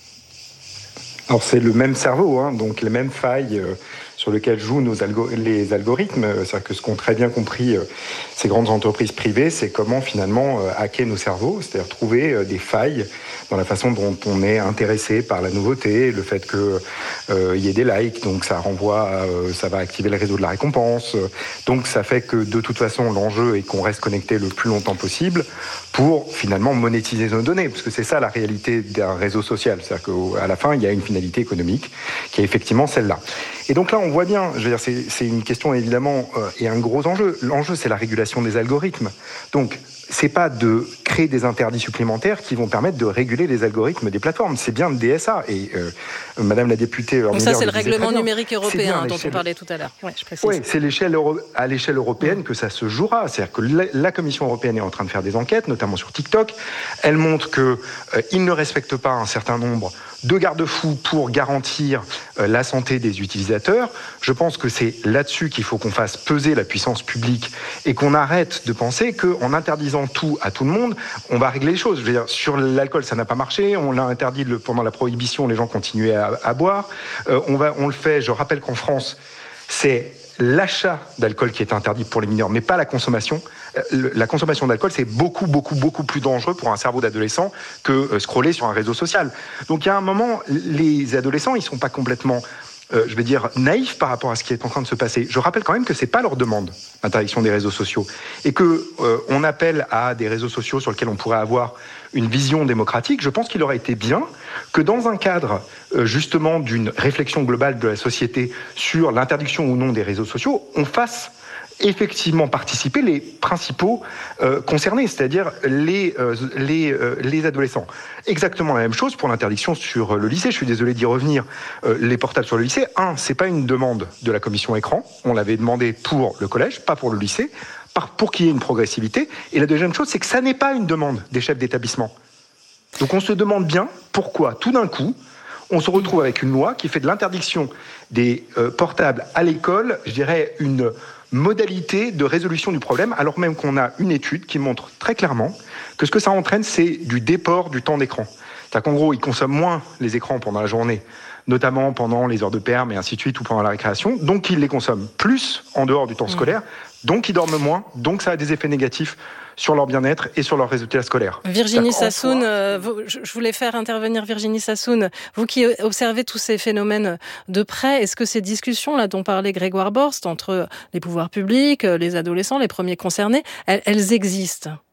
Speaker 13: Alors c'est le même cerveau, hein, donc les mêmes failles euh, sur lesquelles jouent nos algo- les algorithmes. C'est-à-dire que ce qu'ont très bien compris euh, ces grandes entreprises privées, c'est comment finalement euh, hacker nos cerveaux, c'est-à-dire trouver euh, des failles dans la façon dont on est intéressé par la nouveauté, le fait que euh, y ait des likes, donc ça renvoie, à, euh, ça va activer le réseau de la récompense. Donc ça fait que de toute façon l'enjeu est qu'on reste connecté le plus longtemps possible pour finalement monétiser nos données, parce que c'est ça la réalité d'un réseau social, c'est-à-dire qu'à la fin il y a une finalité économique qui est effectivement celle-là. Et donc là on voit bien, je veux dire c'est, c'est une question évidemment euh, et un gros enjeu. L'enjeu c'est la régulation des algorithmes. Donc c'est pas de créer des interdits supplémentaires qui vont permettre de réguler les algorithmes des plateformes. C'est bien le D S A. Et euh, Madame la députée...
Speaker 9: Donc ça, c'est le règlement numérique européen dont on parlait tout à l'heure. Ouais, je précise.
Speaker 13: Oui, c'est l'échelle euro... à l'échelle européenne que ça se jouera. C'est-à-dire que la, la Commission européenne est en train de faire des enquêtes, notamment sur TikTok. Elle montre qu'ils euh, ne respectent pas un certain nombre de garde-fous pour garantir euh, la santé des utilisateurs. Je pense que c'est là-dessus qu'il faut qu'on fasse peser la puissance publique et qu'on arrête de penser qu'en interdisant tout à tout le monde, on va régler les choses. Je veux dire, sur l'alcool, ça n'a pas marché. On l'a interdit le, pendant la prohibition, les gens continuaient à, à boire. Euh, on, va, on le fait, je rappelle qu'en France, c'est l'achat d'alcool qui est interdit pour les mineurs, mais pas la consommation. La consommation d'alcool, c'est beaucoup, beaucoup, beaucoup plus dangereux pour un cerveau d'adolescent que euh, scroller sur un réseau social. Donc il y a un moment, les adolescents, ils sont pas complètement, euh, je vais dire, naïfs par rapport à ce qui est en train de se passer. Je rappelle quand même que c'est pas leur demande, l'interdiction des réseaux sociaux, et que euh, on appelle à des réseaux sociaux sur lesquels on pourrait avoir une vision démocratique. Je pense qu'il aurait été bien que dans un cadre euh, justement d'une réflexion globale de la société sur l'interdiction ou non des réseaux sociaux, on fasse effectivement participer les principaux euh, concernés, c'est-à-dire les, euh, les, euh, les adolescents. Exactement la même chose pour l'interdiction sur le lycée. Je suis désolé d'y revenir. Euh, les portables sur le lycée, un, c'est pas une demande de la commission écran. On l'avait demandé pour le collège, pas pour le lycée, pour qu'il y ait une progressivité. Et la deuxième chose, c'est que ça n'est pas une demande des chefs d'établissement. Donc on se demande bien pourquoi, tout d'un coup, on se retrouve avec une loi qui fait de l'interdiction des euh, portables à l'école, je dirais, une modalité de résolution du problème, alors même qu'on a une étude qui montre très clairement que ce que ça entraîne, c'est du déport du temps d'écran. C'est-à-dire qu'en gros, ils consomment moins les écrans pendant la journée, notamment pendant les heures de perm et ainsi de suite, ou pendant la récréation, donc ils les consomment plus en dehors du temps scolaire, donc ils dorment moins, donc ça a des effets négatifs sur leur bien-être et sur leur résultat scolaire.
Speaker 9: Virginie Sassoon, euh, vous, je voulais faire intervenir Virginie Sassoon. Vous qui observez tous ces phénomènes de près, est-ce que ces discussions-là dont parlait Grégoire Borst entre les pouvoirs publics, les adolescents, les premiers concernés, elles, elles existent ?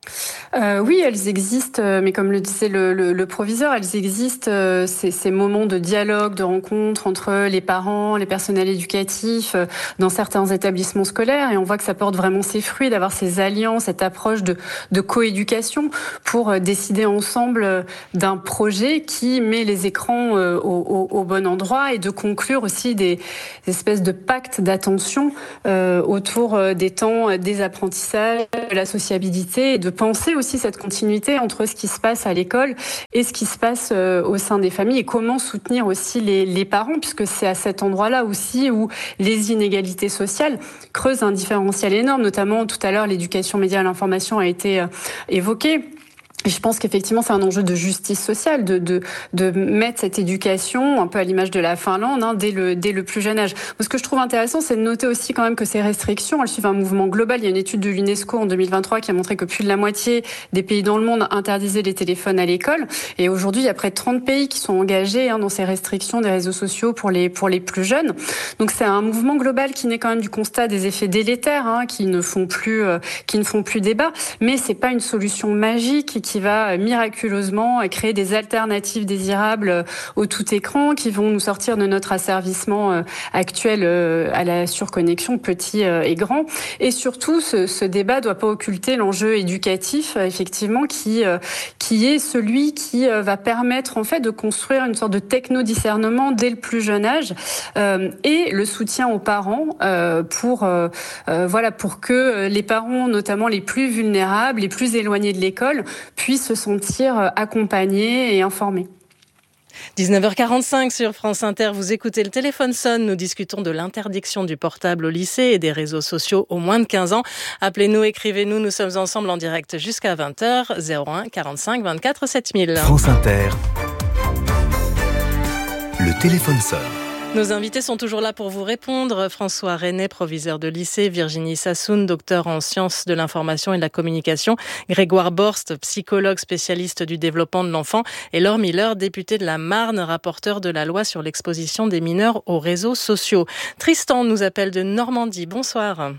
Speaker 11: Euh, oui, elles existent, mais comme le disait le, le, le proviseur, elles existent, euh, ces, ces moments de dialogue, de rencontre entre les parents, les personnels éducatifs, euh, dans certains établissements scolaires, et on voit que ça porte vraiment ses fruits, d'avoir ces alliances, cette approche de, de coéducation pour euh, décider ensemble euh, d'un projet qui met les écrans euh, au, au, au bon endroit, et de conclure aussi des, des espèces de pactes d'attention euh, autour euh, des temps euh, des apprentissages, de la sociabilité, et de penser aussi cette continuité entre ce qui se passe à l'école et ce qui se passe euh, au sein des familles, et comment soutenir aussi les, les parents, puisque c'est à cet endroit-là aussi où les inégalités sociales creusent un différentiel énorme, notamment tout à l'heure l'éducation média à l'information a été euh, évoquée. Et je pense qu'effectivement, c'est un enjeu de justice sociale, de, de, de mettre cette éducation, un peu à l'image de la Finlande, hein, dès, le, dès le plus jeune âge. Mais ce que je trouve intéressant, c'est de noter aussi quand même que ces restrictions, elles suivent un mouvement global. Il y a une étude de l'UNESCO en deux mille vingt-trois qui a montré que plus de la moitié des pays dans le monde interdisaient les téléphones à l'école. Et aujourd'hui, il y a près de trente pays qui sont engagés hein, dans ces restrictions des réseaux sociaux pour les, pour les plus jeunes. Donc c'est un mouvement global qui naît quand même du constat des effets délétères, hein, qui ne font plus, euh, qui ne font plus débat. Mais c'est pas une solution magique qui va miraculeusement créer des alternatives désirables au tout écran qui vont nous sortir de notre asservissement actuel à la surconnexion petit et grand. Et surtout, ce, ce débat doit pas occulter l'enjeu éducatif, effectivement, qui, qui est celui qui va permettre en fait de construire une sorte de techno-discernement dès le plus jeune âge euh, et le soutien aux parents euh, pour, euh, voilà, pour que les parents, notamment les plus vulnérables, les plus éloignés de l'école, puissent se sentir accompagnés et informés.
Speaker 9: dix-neuf heures quarante-cinq sur France Inter, vous écoutez Le Téléphone sonne. Nous discutons de l'interdiction du portable au lycée et des réseaux sociaux aux moins de quinze ans. Appelez-nous, écrivez-nous, nous sommes ensemble en direct jusqu'à vingt heures, zéro un quarante-cinq vingt-quatre sept mille.
Speaker 10: France Inter, Le Téléphone sonne.
Speaker 9: Nos invités sont toujours là pour vous répondre. François René, proviseur de lycée, Virginie Sassoun, docteur en sciences de l'information et de la communication, Grégoire Borst, psychologue spécialiste du développement de l'enfant, et Laure Miller, députée de la Marne, rapporteur de la loi sur l'exposition des mineurs aux réseaux sociaux. Tristan nous appelle de Normandie. Bonsoir.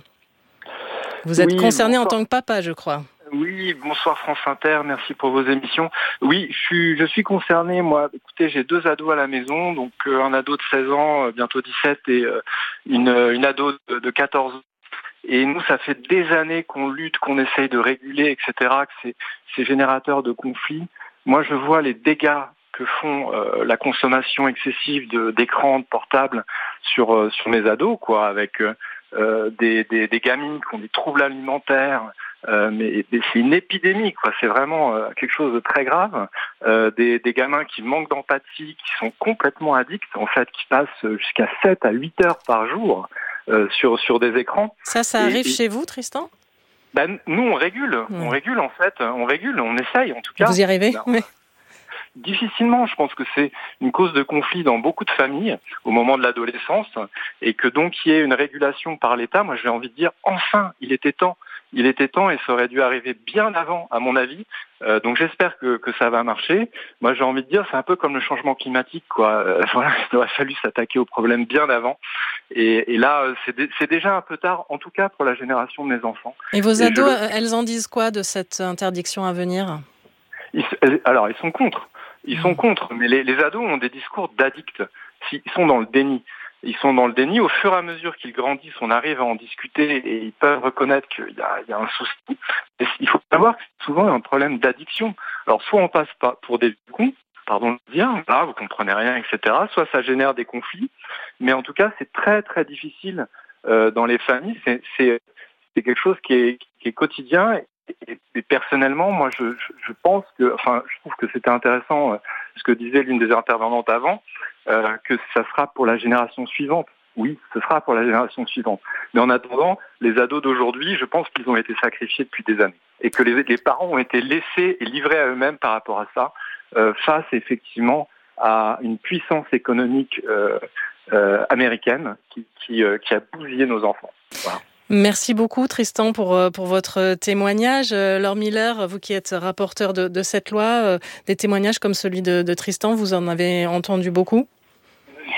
Speaker 9: Vous êtes oui, concerné bonsoir. En tant que papa, je crois.
Speaker 17: Oui, bonsoir France Inter, merci pour vos émissions. Oui, je suis, je suis concerné, moi. Écoutez, j'ai deux ados à la maison, donc euh, un ado de seize ans, euh, bientôt dix-sept, et euh, une, une ado de, de quatorze ans. Et nous, ça fait des années qu'on lutte, qu'on essaye de réguler, et cetera, que c'est, c'est générateur de conflits. Moi, je vois les dégâts que font euh, la consommation excessive de, d'écrans, de portables sur, euh, sur mes ados, quoi, avec euh, des, des, des gamines qui ont des troubles alimentaires. Euh, mais, mais c'est une épidémie, quoi. C'est vraiment euh, quelque chose de très grave. Euh, des, des gamins qui manquent d'empathie, qui sont complètement addicts, en fait, qui passent jusqu'à sept à huit heures par jour euh, sur sur des écrans.
Speaker 9: Ça, ça arrive et, et, chez vous, Tristan ?
Speaker 17: Ben nous, on régule, mmh. on régule en fait, on régule, on essaye en tout cas.
Speaker 9: Vous y arrivez ?
Speaker 17: Ben,
Speaker 9: oui.
Speaker 17: Difficilement, je pense que c'est une cause de conflit dans beaucoup de familles au moment de l'adolescence, et que donc il y ait une régulation par l'État. Moi, j'ai envie de dire, enfin, il était temps. Il était temps et ça aurait dû arriver bien avant, à mon avis. Euh, donc j'espère que, que ça va marcher. Moi, j'ai envie de dire, c'est un peu comme le changement climatique, quoi. Euh, voilà, il aurait fallu s'attaquer au problème bien avant. Et, et là, c'est, d- c'est déjà un peu tard, en tout cas pour la génération de mes enfants.
Speaker 9: Et vos et ados,
Speaker 17: le...
Speaker 9: elles en disent quoi de cette interdiction à venir ?
Speaker 17: ils, Alors, ils sont contre. Ils sont contre. Mais les, les ados ont des discours d'addicts. Ils sont dans le déni. Ils sont dans le déni. Au fur et à mesure qu'ils grandissent, on arrive à en discuter et ils peuvent reconnaître qu'il y a, il y a un souci. Et il faut savoir que c'est souvent un problème d'addiction. Alors, soit on passe pas pour des cons, pardon de le dire, là, vous comprenez rien, et cetera. Soit ça génère des conflits. Mais en tout cas, c'est très, très difficile euh, dans les familles. C'est, c'est, c'est quelque chose qui est, qui est quotidien. Et, et personnellement, moi, je, je, je pense que, enfin, je trouve que c'était intéressant euh, ce que disait l'une des intervenantes avant, euh, que ça sera pour la génération suivante. Oui, ce sera pour la génération suivante. Mais en attendant, les ados d'aujourd'hui, je pense qu'ils ont été sacrifiés depuis des années. Et que les, les parents ont été laissés et livrés à eux-mêmes par rapport à ça, euh, face effectivement à une puissance économique euh, euh, américaine qui, qui, euh, qui a bousillé nos enfants. Voilà.
Speaker 9: Merci beaucoup Tristan pour pour votre témoignage. Laure Miller, vous qui êtes rapporteur de, de cette loi, des témoignages comme celui de, de Tristan, vous en avez entendu beaucoup ?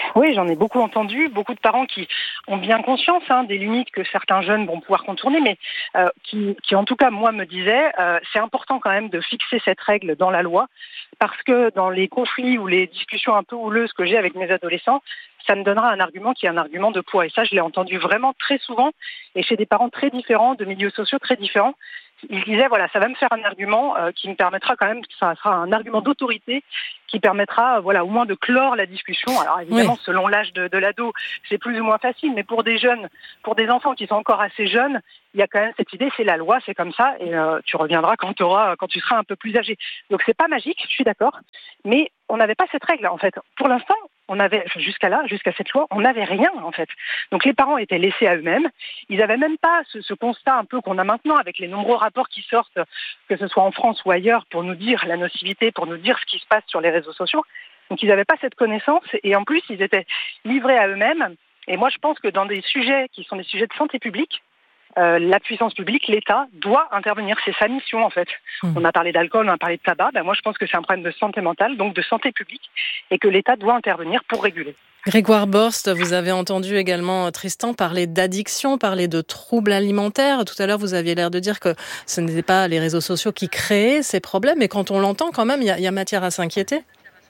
Speaker 12: Oui, j'en ai beaucoup entendu, beaucoup de parents qui ont bien conscience hein, des limites que certains jeunes vont pouvoir contourner, mais euh, qui, qui en tout cas, moi, me disaient, euh, c'est important quand même de fixer cette règle dans la loi, parce que dans les conflits ou les discussions un peu houleuses que j'ai avec mes adolescents, ça me donnera un argument qui est un argument de poids. Et ça, je l'ai entendu vraiment très souvent, et chez des parents très différents, de milieux sociaux très différents. Il disait, voilà, ça va me faire un argument euh, qui me permettra quand même, ça sera un argument d'autorité qui permettra, euh, voilà, au moins de clore la discussion. Alors évidemment, oui. selon l'âge de, de l'ado, c'est plus ou moins facile, mais pour des jeunes, pour des enfants qui sont encore assez jeunes, il y a quand même cette idée, c'est la loi, c'est comme ça, et euh, tu reviendras quand tu auras, quand tu seras un peu plus âgé. Donc c'est pas magique, je suis d'accord, mais on n'avait pas cette règle en fait. Pour l'instant, on avait jusqu'à là, jusqu'à cette loi, on n'avait rien en fait. Donc les parents étaient laissés à eux-mêmes. Ils n'avaient même pas ce, ce constat un peu qu'on a maintenant avec les nombreux rapports qui sortent, que ce soit en France ou ailleurs, pour nous dire la nocivité, pour nous dire ce qui se passe sur les réseaux sociaux. Donc ils n'avaient pas cette connaissance et en plus ils étaient livrés à eux-mêmes. Et moi je pense que dans des sujets qui sont des sujets de santé publique, Euh, la puissance publique, l'État, doit intervenir. C'est sa mission, en fait. Mmh. On a parlé d'alcool, on a parlé de tabac. Ben, moi, je pense que c'est un problème de santé mentale, donc de santé publique, et que l'État doit intervenir pour réguler.
Speaker 9: Grégoire Borst, vous avez entendu également Tristan parler d'addiction, parler de troubles alimentaires. Tout à l'heure, vous aviez l'air de dire que ce n'étaient pas les réseaux sociaux qui créaient ces problèmes, mais quand on l'entend, quand même, il y, y a matière à s'inquiéter.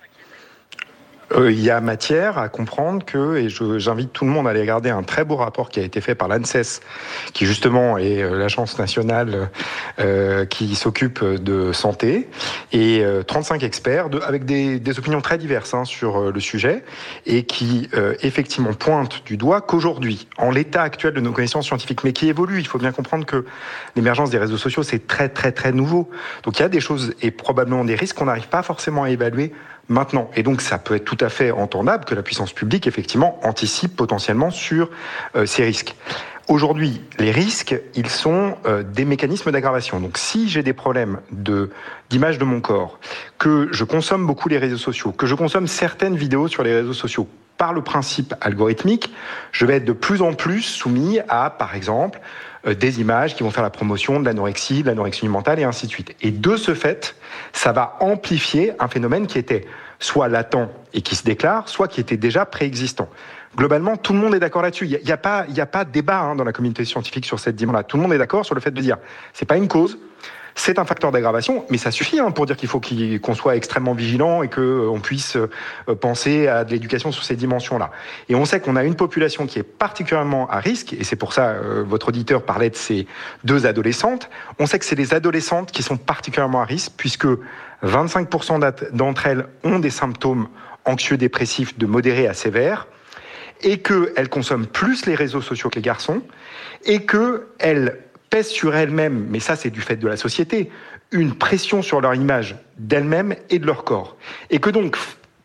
Speaker 13: Euh, il y a matière à comprendre que, et je, j'invite tout le monde à aller regarder un très beau rapport qui a été fait par l'ANSES, qui justement est euh, l'agence nationale euh, qui s'occupe de santé, et euh, trente-cinq experts de, avec des, des opinions très diverses hein, sur euh, le sujet, et qui euh, effectivement pointent du doigt qu'aujourd'hui, en l'état actuel de nos connaissances scientifiques, mais qui évoluent, il faut bien comprendre que l'émergence des réseaux sociaux, c'est très très très nouveau. Donc il y a des choses et probablement des risques qu'on n'arrive pas forcément à évaluer maintenant. Et donc, ça peut être tout à fait entendable que la puissance publique, effectivement, anticipe potentiellement sur euh, ces risques. Aujourd'hui, les risques, ils sont euh, des mécanismes d'aggravation. Donc, si j'ai des problèmes de, d'image de mon corps, que je consomme beaucoup les réseaux sociaux, que je consomme certaines vidéos sur les réseaux sociaux, par le principe algorithmique, je vais être de plus en plus soumis à, par exemple, euh, des images qui vont faire la promotion de l'anorexie, de l'anorexie mentale et ainsi de suite. Et de ce fait, ça va amplifier un phénomène qui était soit latent et qui se déclare, soit qui était déjà préexistant. Globalement, tout le monde est d'accord là-dessus. Il n'y a, a pas, il y a pas de débat hein, dans la communauté scientifique sur cette dimension-là. Tout le monde est d'accord sur le fait de dire c'est pas une cause, c'est un facteur d'aggravation, mais ça suffit hein, pour dire qu'il faut qu'il, qu'on soit extrêmement vigilant et qu'on euh, puisse euh, penser à de l'éducation sur ces dimensions-là. Et on sait qu'on a une population qui est particulièrement à risque, et c'est pour ça euh, votre auditeur parlait de ces deux adolescentes. On sait que c'est les adolescentes qui sont particulièrement à risque, puisque vingt-cinq pour cent d'entre elles ont des symptômes anxieux-dépressifs de modérés à sévères, et qu'elles consomment plus les réseaux sociaux que les garçons, et qu'elles pèsent sur elles-mêmes, mais ça c'est du fait de la société, une pression sur leur image d'elles-mêmes et de leur corps. Et que donc,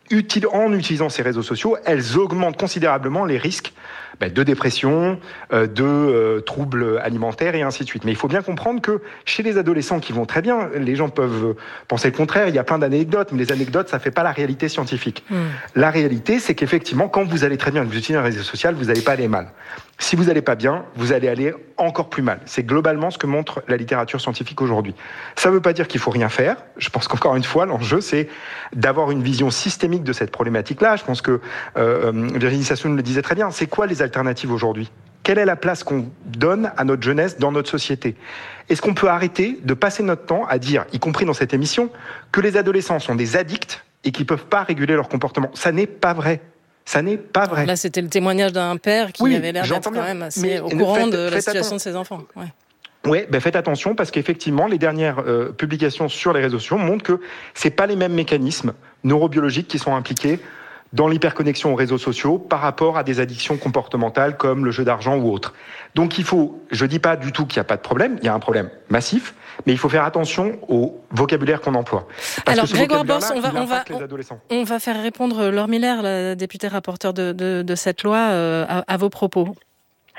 Speaker 13: en utilisant ces réseaux sociaux, elles augmentent considérablement les risques de dépression, de euh, troubles alimentaires et ainsi de suite. Mais il faut bien comprendre que chez les adolescents qui vont très bien, les gens peuvent penser le contraire, il y a plein d'anecdotes, mais les anecdotes, ça ne fait pas la réalité scientifique. Mmh. La réalité, c'est qu'effectivement, quand vous allez très bien, que vous utilisez un réseau social, vous n'allez pas aller mal. Si vous n'allez pas bien, vous allez aller encore plus mal. C'est globalement ce que montre la littérature scientifique aujourd'hui. Ça ne veut pas dire qu'il ne faut rien faire. Je pense qu'encore une fois, l'enjeu, c'est d'avoir une vision systémique de cette problématique-là. Je pense que euh, Virginie Sassoon le disait très bien. C'est quoi les alternatives aujourd'hui ? Quelle est la place qu'on donne à notre jeunesse dans notre société ? Est-ce qu'on peut arrêter de passer notre temps à dire, y compris dans cette émission, que les adolescents sont des addicts et qu'ils ne peuvent pas réguler leur comportement ? Ça n'est pas vrai. Ça n'est pas vrai.
Speaker 9: Là, c'était le témoignage d'un père qui oui, avait l'air d'être quand même assez mais au courant faites, de la situation atten- de ses enfants. Ouais.
Speaker 13: Oui, ben faites attention parce qu'effectivement, les dernières euh, publications sur les réseaux sociaux montrent que c'est pas les mêmes mécanismes neurobiologiques qui sont impliqués dans l'hyperconnexion aux réseaux sociaux par rapport à des addictions comportementales comme le jeu d'argent ou autre. Donc il faut, je dis pas du tout qu'il n'y a pas de problème, il y a un problème massif, mais il faut faire attention au vocabulaire qu'on emploie. Parce
Speaker 9: Alors
Speaker 13: que
Speaker 9: Grégoire Borst, on va, on, va,
Speaker 13: on,
Speaker 9: on va faire répondre Laure Miller, la députée rapporteure de, de, de cette loi, euh, à, à vos propos.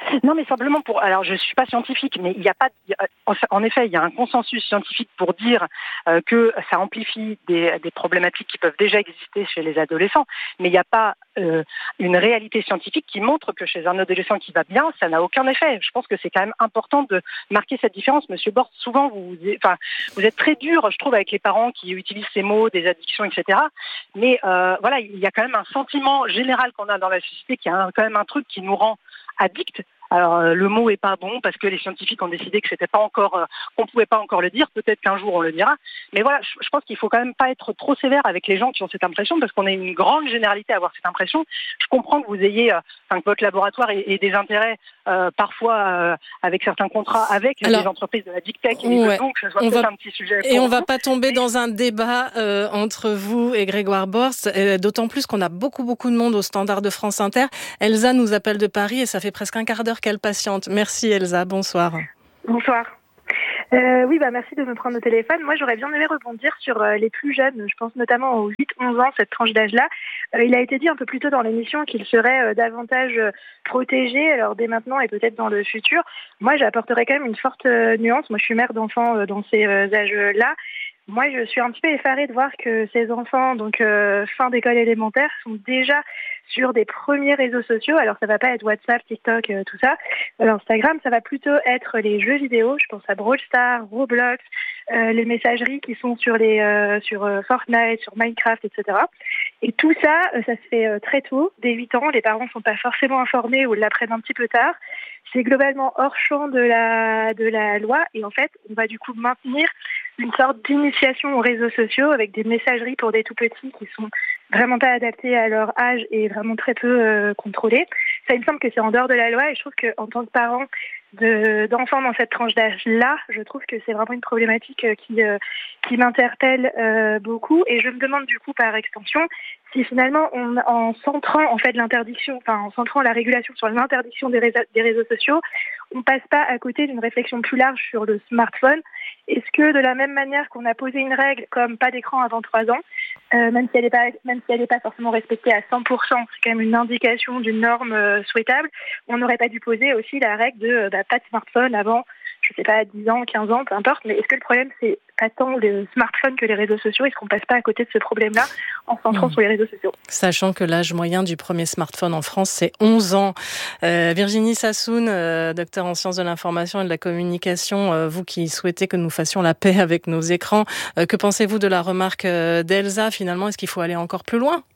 Speaker 12: Non, mais simplement pour. Alors, je suis pas scientifique, mais il n'y a pas. En effet, il y a un consensus scientifique pour dire euh, que ça amplifie des, des problématiques qui peuvent déjà exister chez les adolescents, mais il n'y a pas euh, une réalité scientifique qui montre que chez un adolescent qui va bien, ça n'a aucun effet. Je pense que c'est quand même important de marquer cette différence. Monsieur Borst, souvent vous, enfin, vous êtes très dur, je trouve, avec les parents qui utilisent ces mots, des addictions, et cetera. Mais euh, voilà, il y a quand même un sentiment général qu'on a dans la société, qui a quand même un truc qui nous rend addicts. Alors euh, le mot est pas bon parce que les scientifiques ont décidé que c'était pas encore, euh, qu'on pouvait pas encore le dire. Peut-être qu'un jour on le dira. Mais voilà, je, je pense qu'il faut quand même pas être trop sévère avec les gens qui ont cette impression, parce qu'on a une grande généralité à avoir cette impression. Je comprends que vous ayez, euh, enfin, que votre laboratoire ait, ait des intérêts euh, parfois euh, avec certains contrats avec Alors, les entreprises de la Big Tech, et ouais, donc ce soit peut-être va, un petit sujet.
Speaker 9: Et on
Speaker 12: vous.
Speaker 9: va pas tomber dans un débat euh, entre vous et Grégoire Borst, euh, d'autant plus qu'on a beaucoup beaucoup de monde au standard de France Inter. Elsa nous appelle de Paris et ça fait presque un quart d'heure qu'elle patiente. Merci Elsa, bonsoir.
Speaker 18: Bonsoir. Euh, oui, bah merci de me prendre au téléphone. Moi, j'aurais bien aimé rebondir sur euh, les plus jeunes. Je pense notamment aux huit onze ans, cette tranche d'âge-là. Euh, il a été dit un peu plus tôt dans l'émission qu'ils seraient euh, davantage euh, protégés, alors dès maintenant et peut-être dans le futur. Moi, j'apporterais quand même une forte euh, nuance. Moi, je suis mère d'enfants euh, dans ces euh, âges-là. Moi, je suis un petit peu effarée de voir que ces enfants, donc euh, fin d'école élémentaire, sont déjà sur des premiers réseaux sociaux. Alors, ça va pas être WhatsApp, TikTok, euh, tout ça. Alors, Instagram, ça va plutôt être les jeux vidéo. Je pense à Brawl Stars, Roblox, euh, les messageries qui sont sur les euh, sur euh, Fortnite, sur Minecraft, et cetera. Et tout ça, euh, ça se fait euh, très tôt, dès huit ans. Les parents sont pas forcément informés ou l'apprennent un petit peu tard. C'est globalement hors champ de la de la loi. Et en fait, on va du coup maintenir une sorte d'initiation aux réseaux sociaux avec des messageries pour des tout-petits qui sont vraiment pas adaptées à leur âge et vraiment très peu euh, contrôlées. Ça, il me semble que c'est en dehors de la loi, et je trouve qu'en tant que parent de, d'enfants dans cette tranche d'âge-là, je trouve que c'est vraiment une problématique euh, qui, euh, qui m'interpelle euh, beaucoup. Et je me demande du coup, par extension, si finalement, on, en centrant en fait l'interdiction, enfin en centrant la régulation sur l'interdiction des, réseaux, des réseaux sociaux, on passe pas à côté d'une réflexion plus large sur le smartphone. Est-ce que de la même manière qu'on a posé une règle comme pas d'écran avant trois ans, euh, même si elle n'est pas, même si elle n'est pas forcément respectée à cent pour cent, c'est quand même une indication d'une norme euh, souhaitable, on n'aurait pas dû poser aussi la règle de euh, bah, pas de smartphone avant, je sais pas, dix ans, quinze ans, peu importe. Mais est-ce que le problème, c'est pas tant le smartphone que les réseaux sociaux? Est-ce qu'on passe pas à côté de ce problème-là en centrant mmh. sur les réseaux sociaux?
Speaker 9: Sachant que l'âge moyen du premier smartphone en France, c'est onze ans. Euh, Virginie Sassoon, euh, docteur en sciences de l'information et de la communication, euh, vous qui souhaitez que nous fassions la paix avec nos écrans, euh, que pensez-vous de la remarque euh, d'Elsa? Finalement, est-ce qu'il faut aller encore plus loin?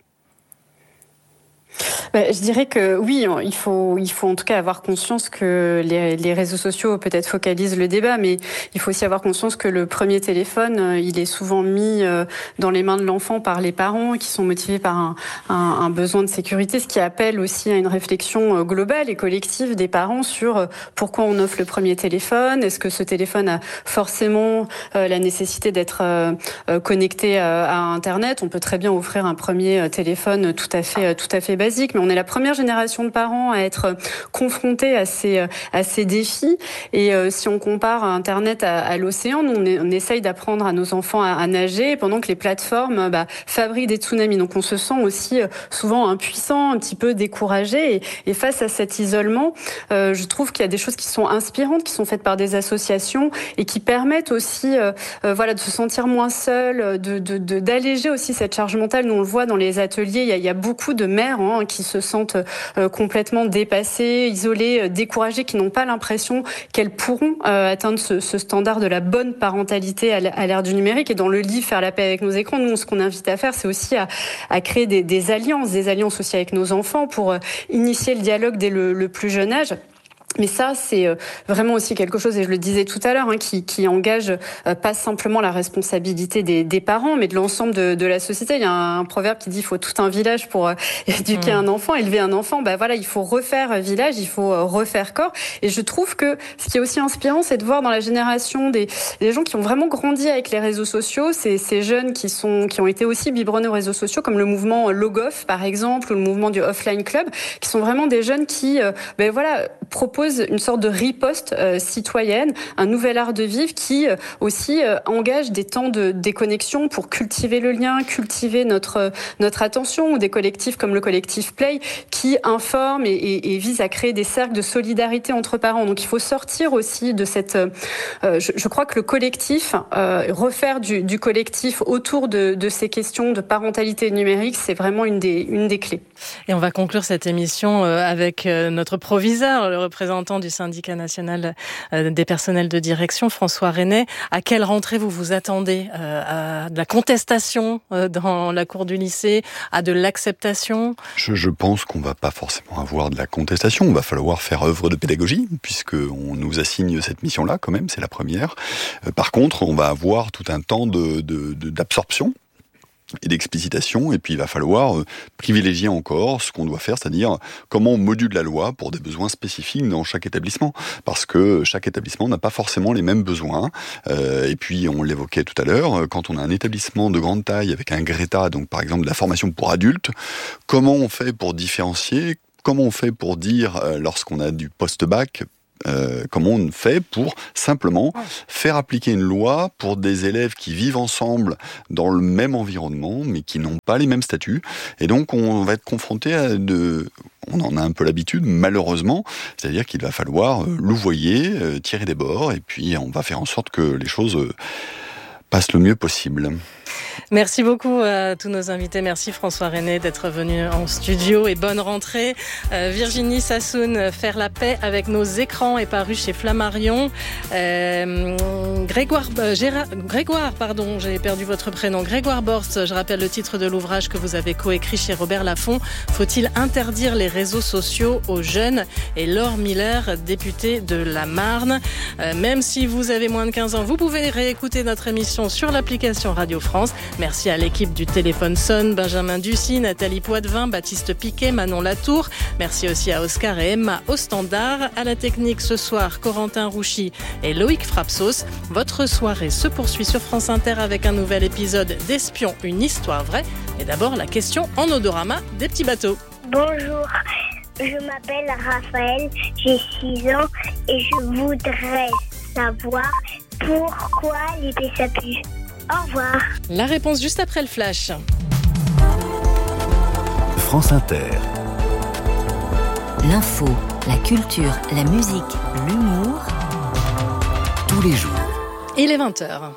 Speaker 11: Ben, je dirais que oui, il faut, il faut en tout cas avoir conscience que les, les réseaux sociaux peut-être focalisent le débat, mais il faut aussi avoir conscience que le premier téléphone, il est souvent mis dans les mains de l'enfant par les parents qui sont motivés par un, un, un besoin de sécurité, ce qui appelle aussi à une réflexion globale et collective des parents sur pourquoi on offre le premier téléphone. Est-ce que ce téléphone a forcément la nécessité d'être connecté à Internet? On peut très bien offrir un premier téléphone tout à fait, tout à fait basique, mais on est la première génération de parents à être confrontés à ces, à ces défis. Et euh, si on compare Internet à, à l'océan, nous, on, est, on essaye d'apprendre à nos enfants à, à nager pendant que les plateformes bah, fabriquent des tsunamis. Donc on se sent aussi euh, souvent impuissant, un petit peu découragé. Et, et face à cet isolement, euh, je trouve qu'il y a des choses qui sont inspirantes, qui sont faites par des associations et qui permettent aussi euh, euh, voilà, de se sentir moins seul, de, de, de, d'alléger aussi cette charge mentale. Nous, on le voit dans les ateliers, il y a, il y a beaucoup de mères hein, qui se sentent euh, complètement dépassées, isolées, euh, découragées, qui n'ont pas l'impression qu'elles pourront euh, atteindre ce, ce standard de la bonne parentalité à l'ère du numérique. Et dans le livre Faire la paix avec nos écrans, nous, ce qu'on invite à faire, c'est aussi à, à créer des, des alliances, des alliances aussi avec nos enfants pour euh, initier le dialogue dès le, le plus jeune âge. Mais ça, c'est vraiment aussi quelque chose, et je le disais tout à l'heure, hein, qui, qui engage euh, pas simplement la responsabilité des, des parents, mais de l'ensemble de, de la société. Il y a un, un proverbe qui dit il faut tout un village pour euh, éduquer mmh. un enfant, élever un enfant. Bah voilà, il faut refaire village, il faut euh, refaire corps. Et je trouve que ce qui est aussi inspirant, c'est de voir dans la génération des, des gens qui ont vraiment grandi avec les réseaux sociaux, ces, ces jeunes qui sont qui ont été aussi biberonnés aux réseaux sociaux, comme le mouvement Logoff par exemple, ou le mouvement du Offline Club, qui sont vraiment des jeunes qui, euh, ben voilà, proposent propose une sorte de riposte euh, citoyenne, un nouvel art de vivre qui euh, aussi euh, engage des temps de déconnexion pour cultiver le lien, cultiver notre, euh, notre attention, ou des collectifs comme le collectif Play qui informent et, et, et visent à créer des cercles de solidarité entre parents. Donc il faut sortir aussi de cette... Euh, je, je crois que le collectif, euh, refaire du, du collectif autour de, de ces questions de parentalité numérique, c'est vraiment une des, une des clés.
Speaker 9: Et on va conclure cette émission avec notre proviseur, le représentant du syndicat national des personnels de direction, François René. À quelle rentrée vous vous attendez? À de la contestation dans la cour du lycée, à de l'acceptation?
Speaker 14: je, je pense qu'on va pas forcément avoir de la contestation. Il va falloir faire œuvre de pédagogie, puisqu'on nous assigne cette mission-là quand même, c'est la première. Par contre, on va avoir tout un temps de, de, de, d'absorption et d'explicitation, et puis il va falloir euh, privilégier encore ce qu'on doit faire, c'est-à-dire comment on module la loi pour des besoins spécifiques dans chaque établissement, parce que chaque établissement n'a pas forcément les mêmes besoins, euh, et puis on l'évoquait tout à l'heure, quand on a un établissement de grande taille avec un Greta, donc par exemple de la formation pour adultes, comment on fait pour différencier, comment on fait pour dire, euh, lorsqu'on a du post-bac, Euh, comment on fait pour simplement faire appliquer une loi pour des élèves qui vivent ensemble dans le même environnement, mais qui n'ont pas les mêmes statuts. Et donc, on va être confronté à de... On en a un peu l'habitude, malheureusement. C'est-à-dire qu'il va falloir louvoyer, euh, tirer des bords, et puis on va faire en sorte que les choses euh, passent le mieux possible.
Speaker 9: Merci beaucoup à tous nos invités. Merci François René d'être venu en studio et bonne rentrée. Euh, Virginie Sassoon, Faire la paix avec nos écrans est paru chez Flammarion. Euh, Grégoire, euh, Gérard, Grégoire, pardon, j'ai perdu votre prénom. Grégoire Borst, je rappelle le titre de l'ouvrage que vous avez coécrit chez Robert Laffont. Faut-il interdire les réseaux sociaux aux jeunes? Et Laure Miller, députée de la Marne. Euh, même si vous avez moins de quinze ans, vous pouvez réécouter notre émission sur l'application Radio France. Merci à l'équipe du Téléphone Sonne, Benjamin Ducy, Nathalie Poitvin, Baptiste Piquet, Manon Latour. Merci aussi à Oscar et Emma au standard. À la technique ce soir, Corentin Rouchy et Loïc Frapsos. Votre soirée se poursuit sur France Inter avec un nouvel épisode d'Espion, une histoire vraie. Et d'abord, la question en odorama des petits bateaux.
Speaker 19: Bonjour, je m'appelle Raphaël, j'ai six ans et je voudrais savoir pourquoi l'épée ça pue. Au revoir.
Speaker 9: La réponse juste après le flash.
Speaker 10: France Inter.
Speaker 7: L'info, la culture, la musique, l'humour.
Speaker 10: Tous les jours.
Speaker 9: Il est vingt heures.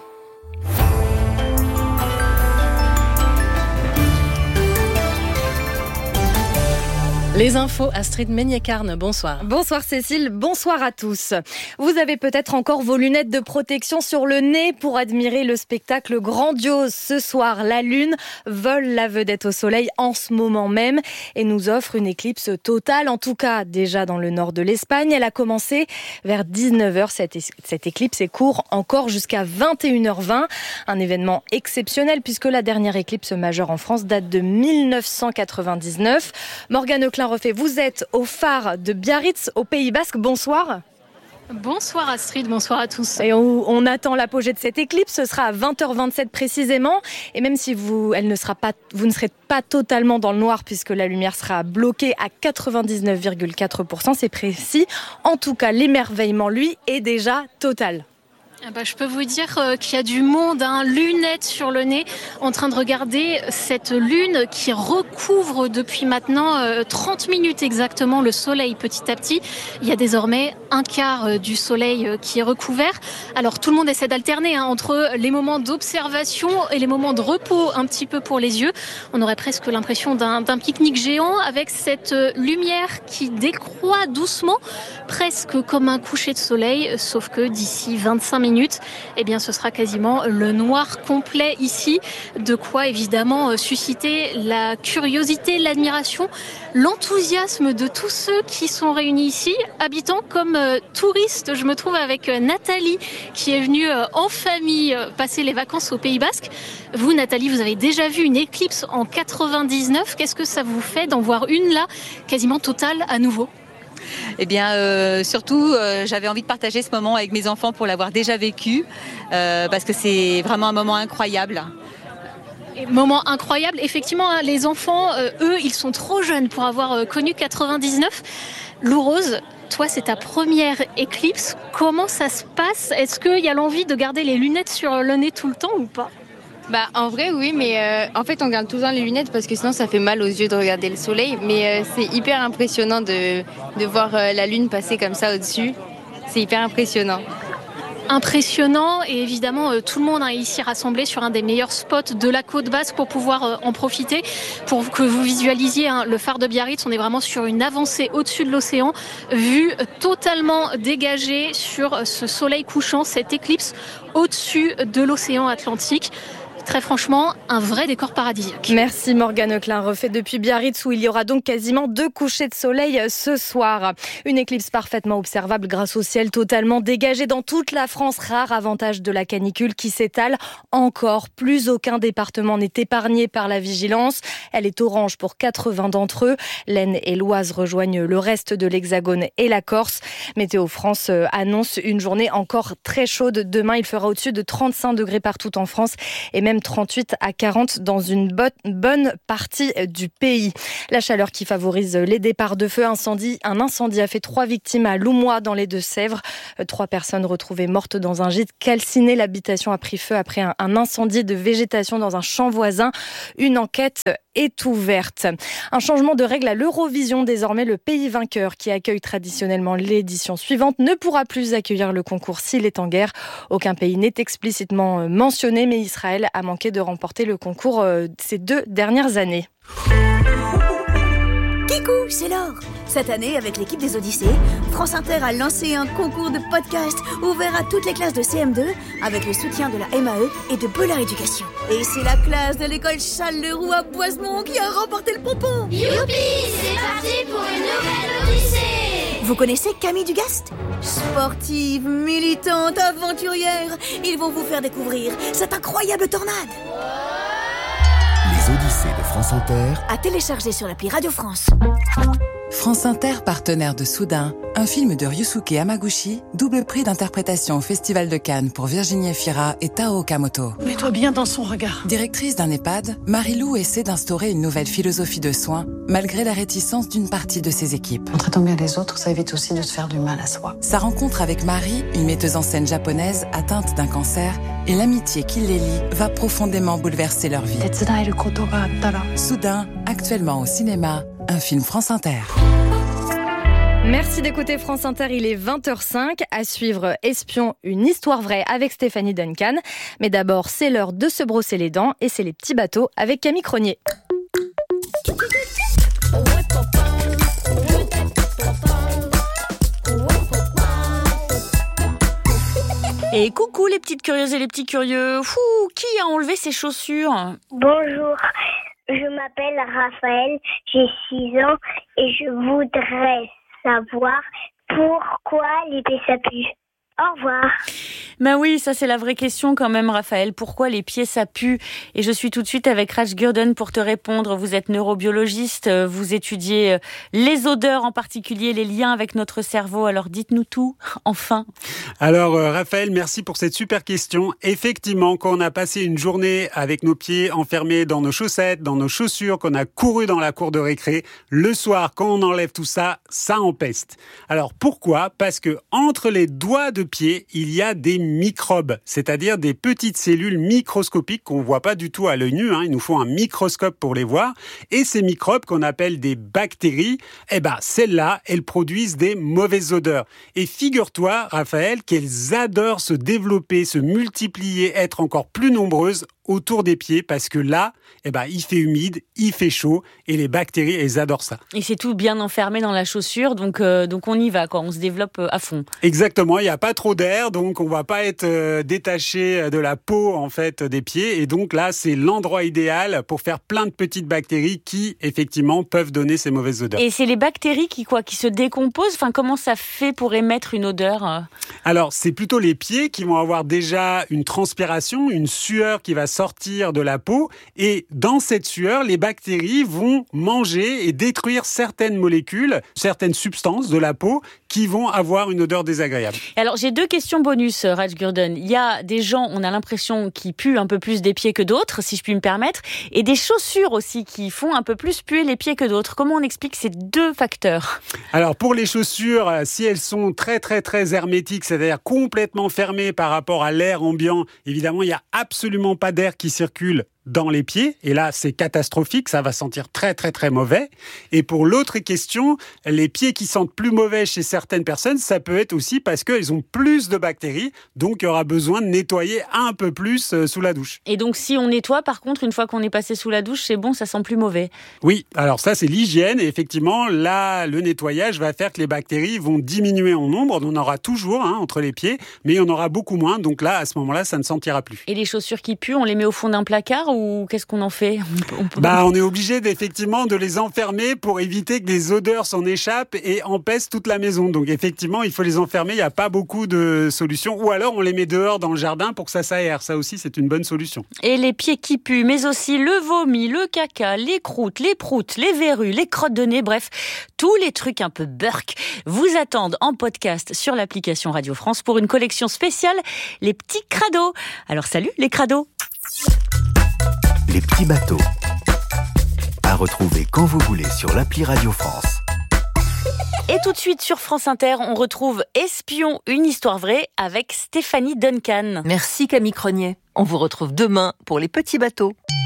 Speaker 9: Les infos, Astrid Meignet-Carne, bonsoir.
Speaker 2: Bonsoir Cécile, bonsoir à tous. Vous avez peut-être encore vos lunettes de protection sur le nez pour admirer le spectacle grandiose. Ce soir, la Lune vole la vedette au soleil en ce moment même et nous offre une éclipse totale, en tout cas déjà dans le nord de l'Espagne. Elle a commencé vers dix-neuf heures, cette, cette éclipse est court encore jusqu'à vingt et une heures vingt. Un événement exceptionnel puisque la dernière éclipse majeure en France date de mille neuf cent quatre-vingt-dix-neuf. Morgane Klein refait, vous êtes au phare de Biarritz, au Pays Basque. Bonsoir.
Speaker 20: Bonsoir Astrid, bonsoir à tous.
Speaker 2: Et on, on attend l'apogée de cette éclipse, ce sera à vingt heures vingt-sept précisément. Et même si vous, elle ne sera pas, vous ne serez pas totalement dans le noir puisque la lumière sera bloquée à quatre-vingt-dix-neuf virgule quatre pour cent, c'est précis. En tout cas, l'émerveillement, lui, est déjà total.
Speaker 20: Ah bah, je peux vous dire euh, qu'il y a du monde, hein, lunettes sur le nez, en train de regarder cette lune qui recouvre depuis maintenant euh, trente minutes exactement le soleil petit à petit. Il y a désormais un quart euh, du soleil euh, qui est recouvert. Alors tout le monde essaie d'alterner hein, entre les moments d'observation et les moments de repos un petit peu pour les yeux. On aurait presque l'impression d'un, d'un pique-nique géant avec cette euh, lumière qui décroît doucement, presque comme un coucher de soleil, sauf que d'ici vingt-cinq minutes, eh bien, ce sera quasiment le noir complet ici. De quoi évidemment susciter la curiosité, l'admiration, l'enthousiasme de tous ceux qui sont réunis ici, habitants comme euh, touristes. Je me trouve avec euh, Nathalie qui est venue euh, en famille euh, passer les vacances au Pays Basque. Vous, Nathalie, vous avez déjà vu une éclipse en quatre-vingt-dix-neuf. Qu'est-ce que ça vous fait d'en voir une là, quasiment totale à nouveau ?
Speaker 21: Eh bien, euh, surtout, euh, j'avais envie de partager ce moment avec mes enfants pour l'avoir déjà vécu, euh, parce que c'est vraiment un moment incroyable.
Speaker 20: Et moment incroyable, effectivement, hein, les enfants, euh, eux, ils sont trop jeunes pour avoir euh, connu quatre-vingt-dix-neuf. Lou Rose, toi, c'est ta première éclipse. Comment ça se passe ? Est-ce qu'il y a l'envie de garder les lunettes sur le nez tout le temps ou pas ?
Speaker 1: Bah en vrai oui, mais euh, en fait on garde tout le temps les lunettes parce que sinon ça fait mal aux yeux de regarder le soleil, mais euh, c'est hyper impressionnant de, de voir euh, la lune passer comme ça au-dessus, c'est hyper impressionnant.
Speaker 20: Impressionnant et évidemment euh, tout le monde est ici rassemblé sur un des meilleurs spots de la côte basque pour pouvoir euh, en profiter. Pour que vous visualisiez hein, le phare de Biarritz, on est vraiment sur une avancée au-dessus de l'océan, vue totalement dégagée sur ce soleil couchant, cette éclipse au-dessus de l'océan Atlantique. Très franchement, un vrai décor paradisiaque.
Speaker 22: Merci Morgane Klein, refait depuis Biarritz où il y aura donc quasiment deux couchers de soleil ce soir. Une éclipse parfaitement observable grâce au ciel totalement dégagé dans toute la France. Rare avantage de la canicule qui s'étale encore. Plus aucun département n'est épargné par la vigilance. Elle est orange pour quatre-vingts d'entre eux. L'Aisne et l'Oise rejoignent le reste de l'Hexagone et la Corse. Météo France annonce une journée encore très chaude. Demain, il fera au-dessus de trente-cinq degrés partout en France et même trente-huit à quarante dans une bonne partie du pays. La chaleur qui favorise les départs de feu. Incendie, un incendie a fait trois victimes à Loumois dans les Deux-Sèvres. Trois personnes retrouvées mortes dans un gîte calciné. L'habitation a pris feu après un, un incendie de végétation dans un champ voisin. Une enquête est ouverte. Un changement de règle à l'Eurovision. Désormais, le pays vainqueur qui accueille traditionnellement l'édition suivante ne pourra plus accueillir le concours s'il est en guerre. Aucun pays n'est explicitement mentionné, mais Israël a manqué de remporter le concours euh, ces deux dernières années.
Speaker 23: Kikou, c'est Laure. Cette année, avec l'équipe des Odyssées, France Inter a lancé un concours de podcast ouvert à toutes les classes de C M deux avec le soutien de la M A E et de Bollard Éducation. Et c'est la classe de l'école Charles-Leroux à Boisemont qui a remporté le pompon.
Speaker 24: Youpi, c'est parti pour une nouvelle Odyssée.
Speaker 23: Vous connaissez Camille Dugast ? Sportive, militante, aventurière, ils vont vous faire découvrir cette incroyable tornade.
Speaker 10: Les Odyssées de France Inter,
Speaker 23: à télécharger sur l'appli Radio France.
Speaker 25: France Inter, partenaire de Soudain, un film de Ryusuke Hamaguchi, double prix d'interprétation au Festival de Cannes pour Virginie Efira et Tao Okamoto.
Speaker 26: Mets-toi bien dans son regard.
Speaker 25: Directrice d'un EHPAD, Marie-Lou essaie d'instaurer une nouvelle philosophie de soins, malgré la réticence d'une partie de ses équipes.
Speaker 26: En traitant bien les autres, ça évite aussi de se faire du mal à soi.
Speaker 25: Sa rencontre avec Marie, une metteuse en scène japonaise atteinte d'un cancer, et l'amitié qui les lie va profondément bouleverser leur vie. Soudain, actuellement au cinéma, un film France Inter.
Speaker 22: Merci d'écouter France Inter, il est vingt heures cinq. À suivre Espion, une histoire vraie avec Stéphanie Duncan. Mais d'abord, c'est l'heure de se brosser les dents et c'est les petits bateaux avec Camille Cronier.
Speaker 27: Et coucou les petites curieuses et les petits curieux. Fou, qui a enlevé ses chaussures ?
Speaker 19: Bonjour, je m'appelle Raphaël, j'ai six ans et je voudrais savoir pourquoi les pieds ça pue. Au revoir.
Speaker 27: Ben oui, ça c'est la vraie question quand même, Raphaël. Pourquoi les pieds ça pue ? Et je suis tout de suite avec Raj Gurden pour te répondre. Vous êtes neurobiologiste, vous étudiez les odeurs, en particulier les liens avec notre cerveau. Alors dites-nous tout, enfin.
Speaker 28: Alors euh, Raphaël, merci pour cette super question. Effectivement, quand on a passé une journée avec nos pieds enfermés dans nos chaussettes, dans nos chaussures, qu'on a couru dans la cour de récré, le soir, quand on enlève tout ça, ça empeste. Alors pourquoi ? Parce que entre les doigts de pied, il y a des microbes, c'est-à-dire des petites cellules microscopiques qu'on ne voit pas du tout à l'œil nu, hein. Il nous faut un microscope pour les voir. Et ces microbes qu'on appelle des bactéries, eh ben, celles-là, elles produisent des mauvaises odeurs. Et figure-toi, Raphaël, qu'elles adorent se développer, se multiplier, être encore plus nombreuses autour des pieds, parce que là, eh ben, il fait humide, il fait chaud, et les bactéries, elles adorent ça.
Speaker 27: Et c'est tout bien enfermé dans la chaussure, donc, euh, donc on y va, quoi. On se développe à fond.
Speaker 28: Exactement, il n'y a pas trop d'air, donc on ne va pas être euh, détaché de la peau, en fait, des pieds, et donc là, c'est l'endroit idéal pour faire plein de petites bactéries qui, effectivement, peuvent donner ces mauvaises odeurs.
Speaker 27: Et c'est les bactéries qui, quoi, qui se décomposent ? Enfin, comment ça fait pour émettre une odeur ?
Speaker 28: Alors, c'est plutôt les pieds qui vont avoir déjà une transpiration, une sueur qui va sortir de la peau et dans cette sueur, les bactéries vont manger et détruire certaines molécules, certaines substances de la peau qui vont avoir une odeur désagréable.
Speaker 27: Alors j'ai deux questions bonus, Raj Gurdon. Il y a des gens, on a l'impression, qui puent un peu plus des pieds que d'autres, si je puis me permettre, et des chaussures aussi qui font un peu plus puer les pieds que d'autres. Comment on explique ces deux facteurs ?
Speaker 28: Alors pour les chaussures, si elles sont très très très hermétiques, c'est-à-dire complètement fermées par rapport à l'air ambiant, évidemment il n'y a absolument pas d'air qui circule dans les pieds, et là c'est catastrophique, ça va sentir très très très mauvais. Et pour l'autre question, les pieds qui sentent plus mauvais chez certaines personnes, ça peut être aussi parce qu'elles ont plus de bactéries, donc il y aura besoin de nettoyer un peu plus sous la douche.
Speaker 27: Et donc si on nettoie, par contre, une fois qu'on est passé sous la douche, c'est bon, ça sent plus mauvais.
Speaker 28: Oui, alors ça c'est l'hygiène, et effectivement là le nettoyage va faire que les bactéries vont diminuer en nombre, on en aura toujours hein, entre les pieds, mais on en aura beaucoup moins, donc là à ce moment-là ça ne sentira plus.
Speaker 27: Et les chaussures qui puent, on les met au fond d'un placard ou qu'est-ce qu'on en fait ? on peut...
Speaker 28: Bah, on est obligé effectivement de les enfermer pour éviter que des odeurs s'en échappent et empêchent toute la maison. Donc effectivement, il faut les enfermer. Il n'y a pas beaucoup de solutions. Ou alors on les met dehors dans le jardin pour que ça s'aère. Ça aussi, c'est une bonne solution.
Speaker 27: Et les pieds qui puent, mais aussi le vomi, le caca, les croûtes, les proutes, les verrues, les crottes de nez, bref, tous les trucs un peu burk vous attendent en podcast sur l'application Radio France pour une collection spéciale, les petits crados. Alors salut les crados.
Speaker 10: Les petits bateaux. À retrouver quand vous voulez sur l'appli Radio France.
Speaker 27: Et tout de suite sur France Inter, on retrouve Espion, une histoire vraie avec Stéphanie Duncan.
Speaker 3: Merci Camille Cronier. On vous retrouve demain pour les petits bateaux.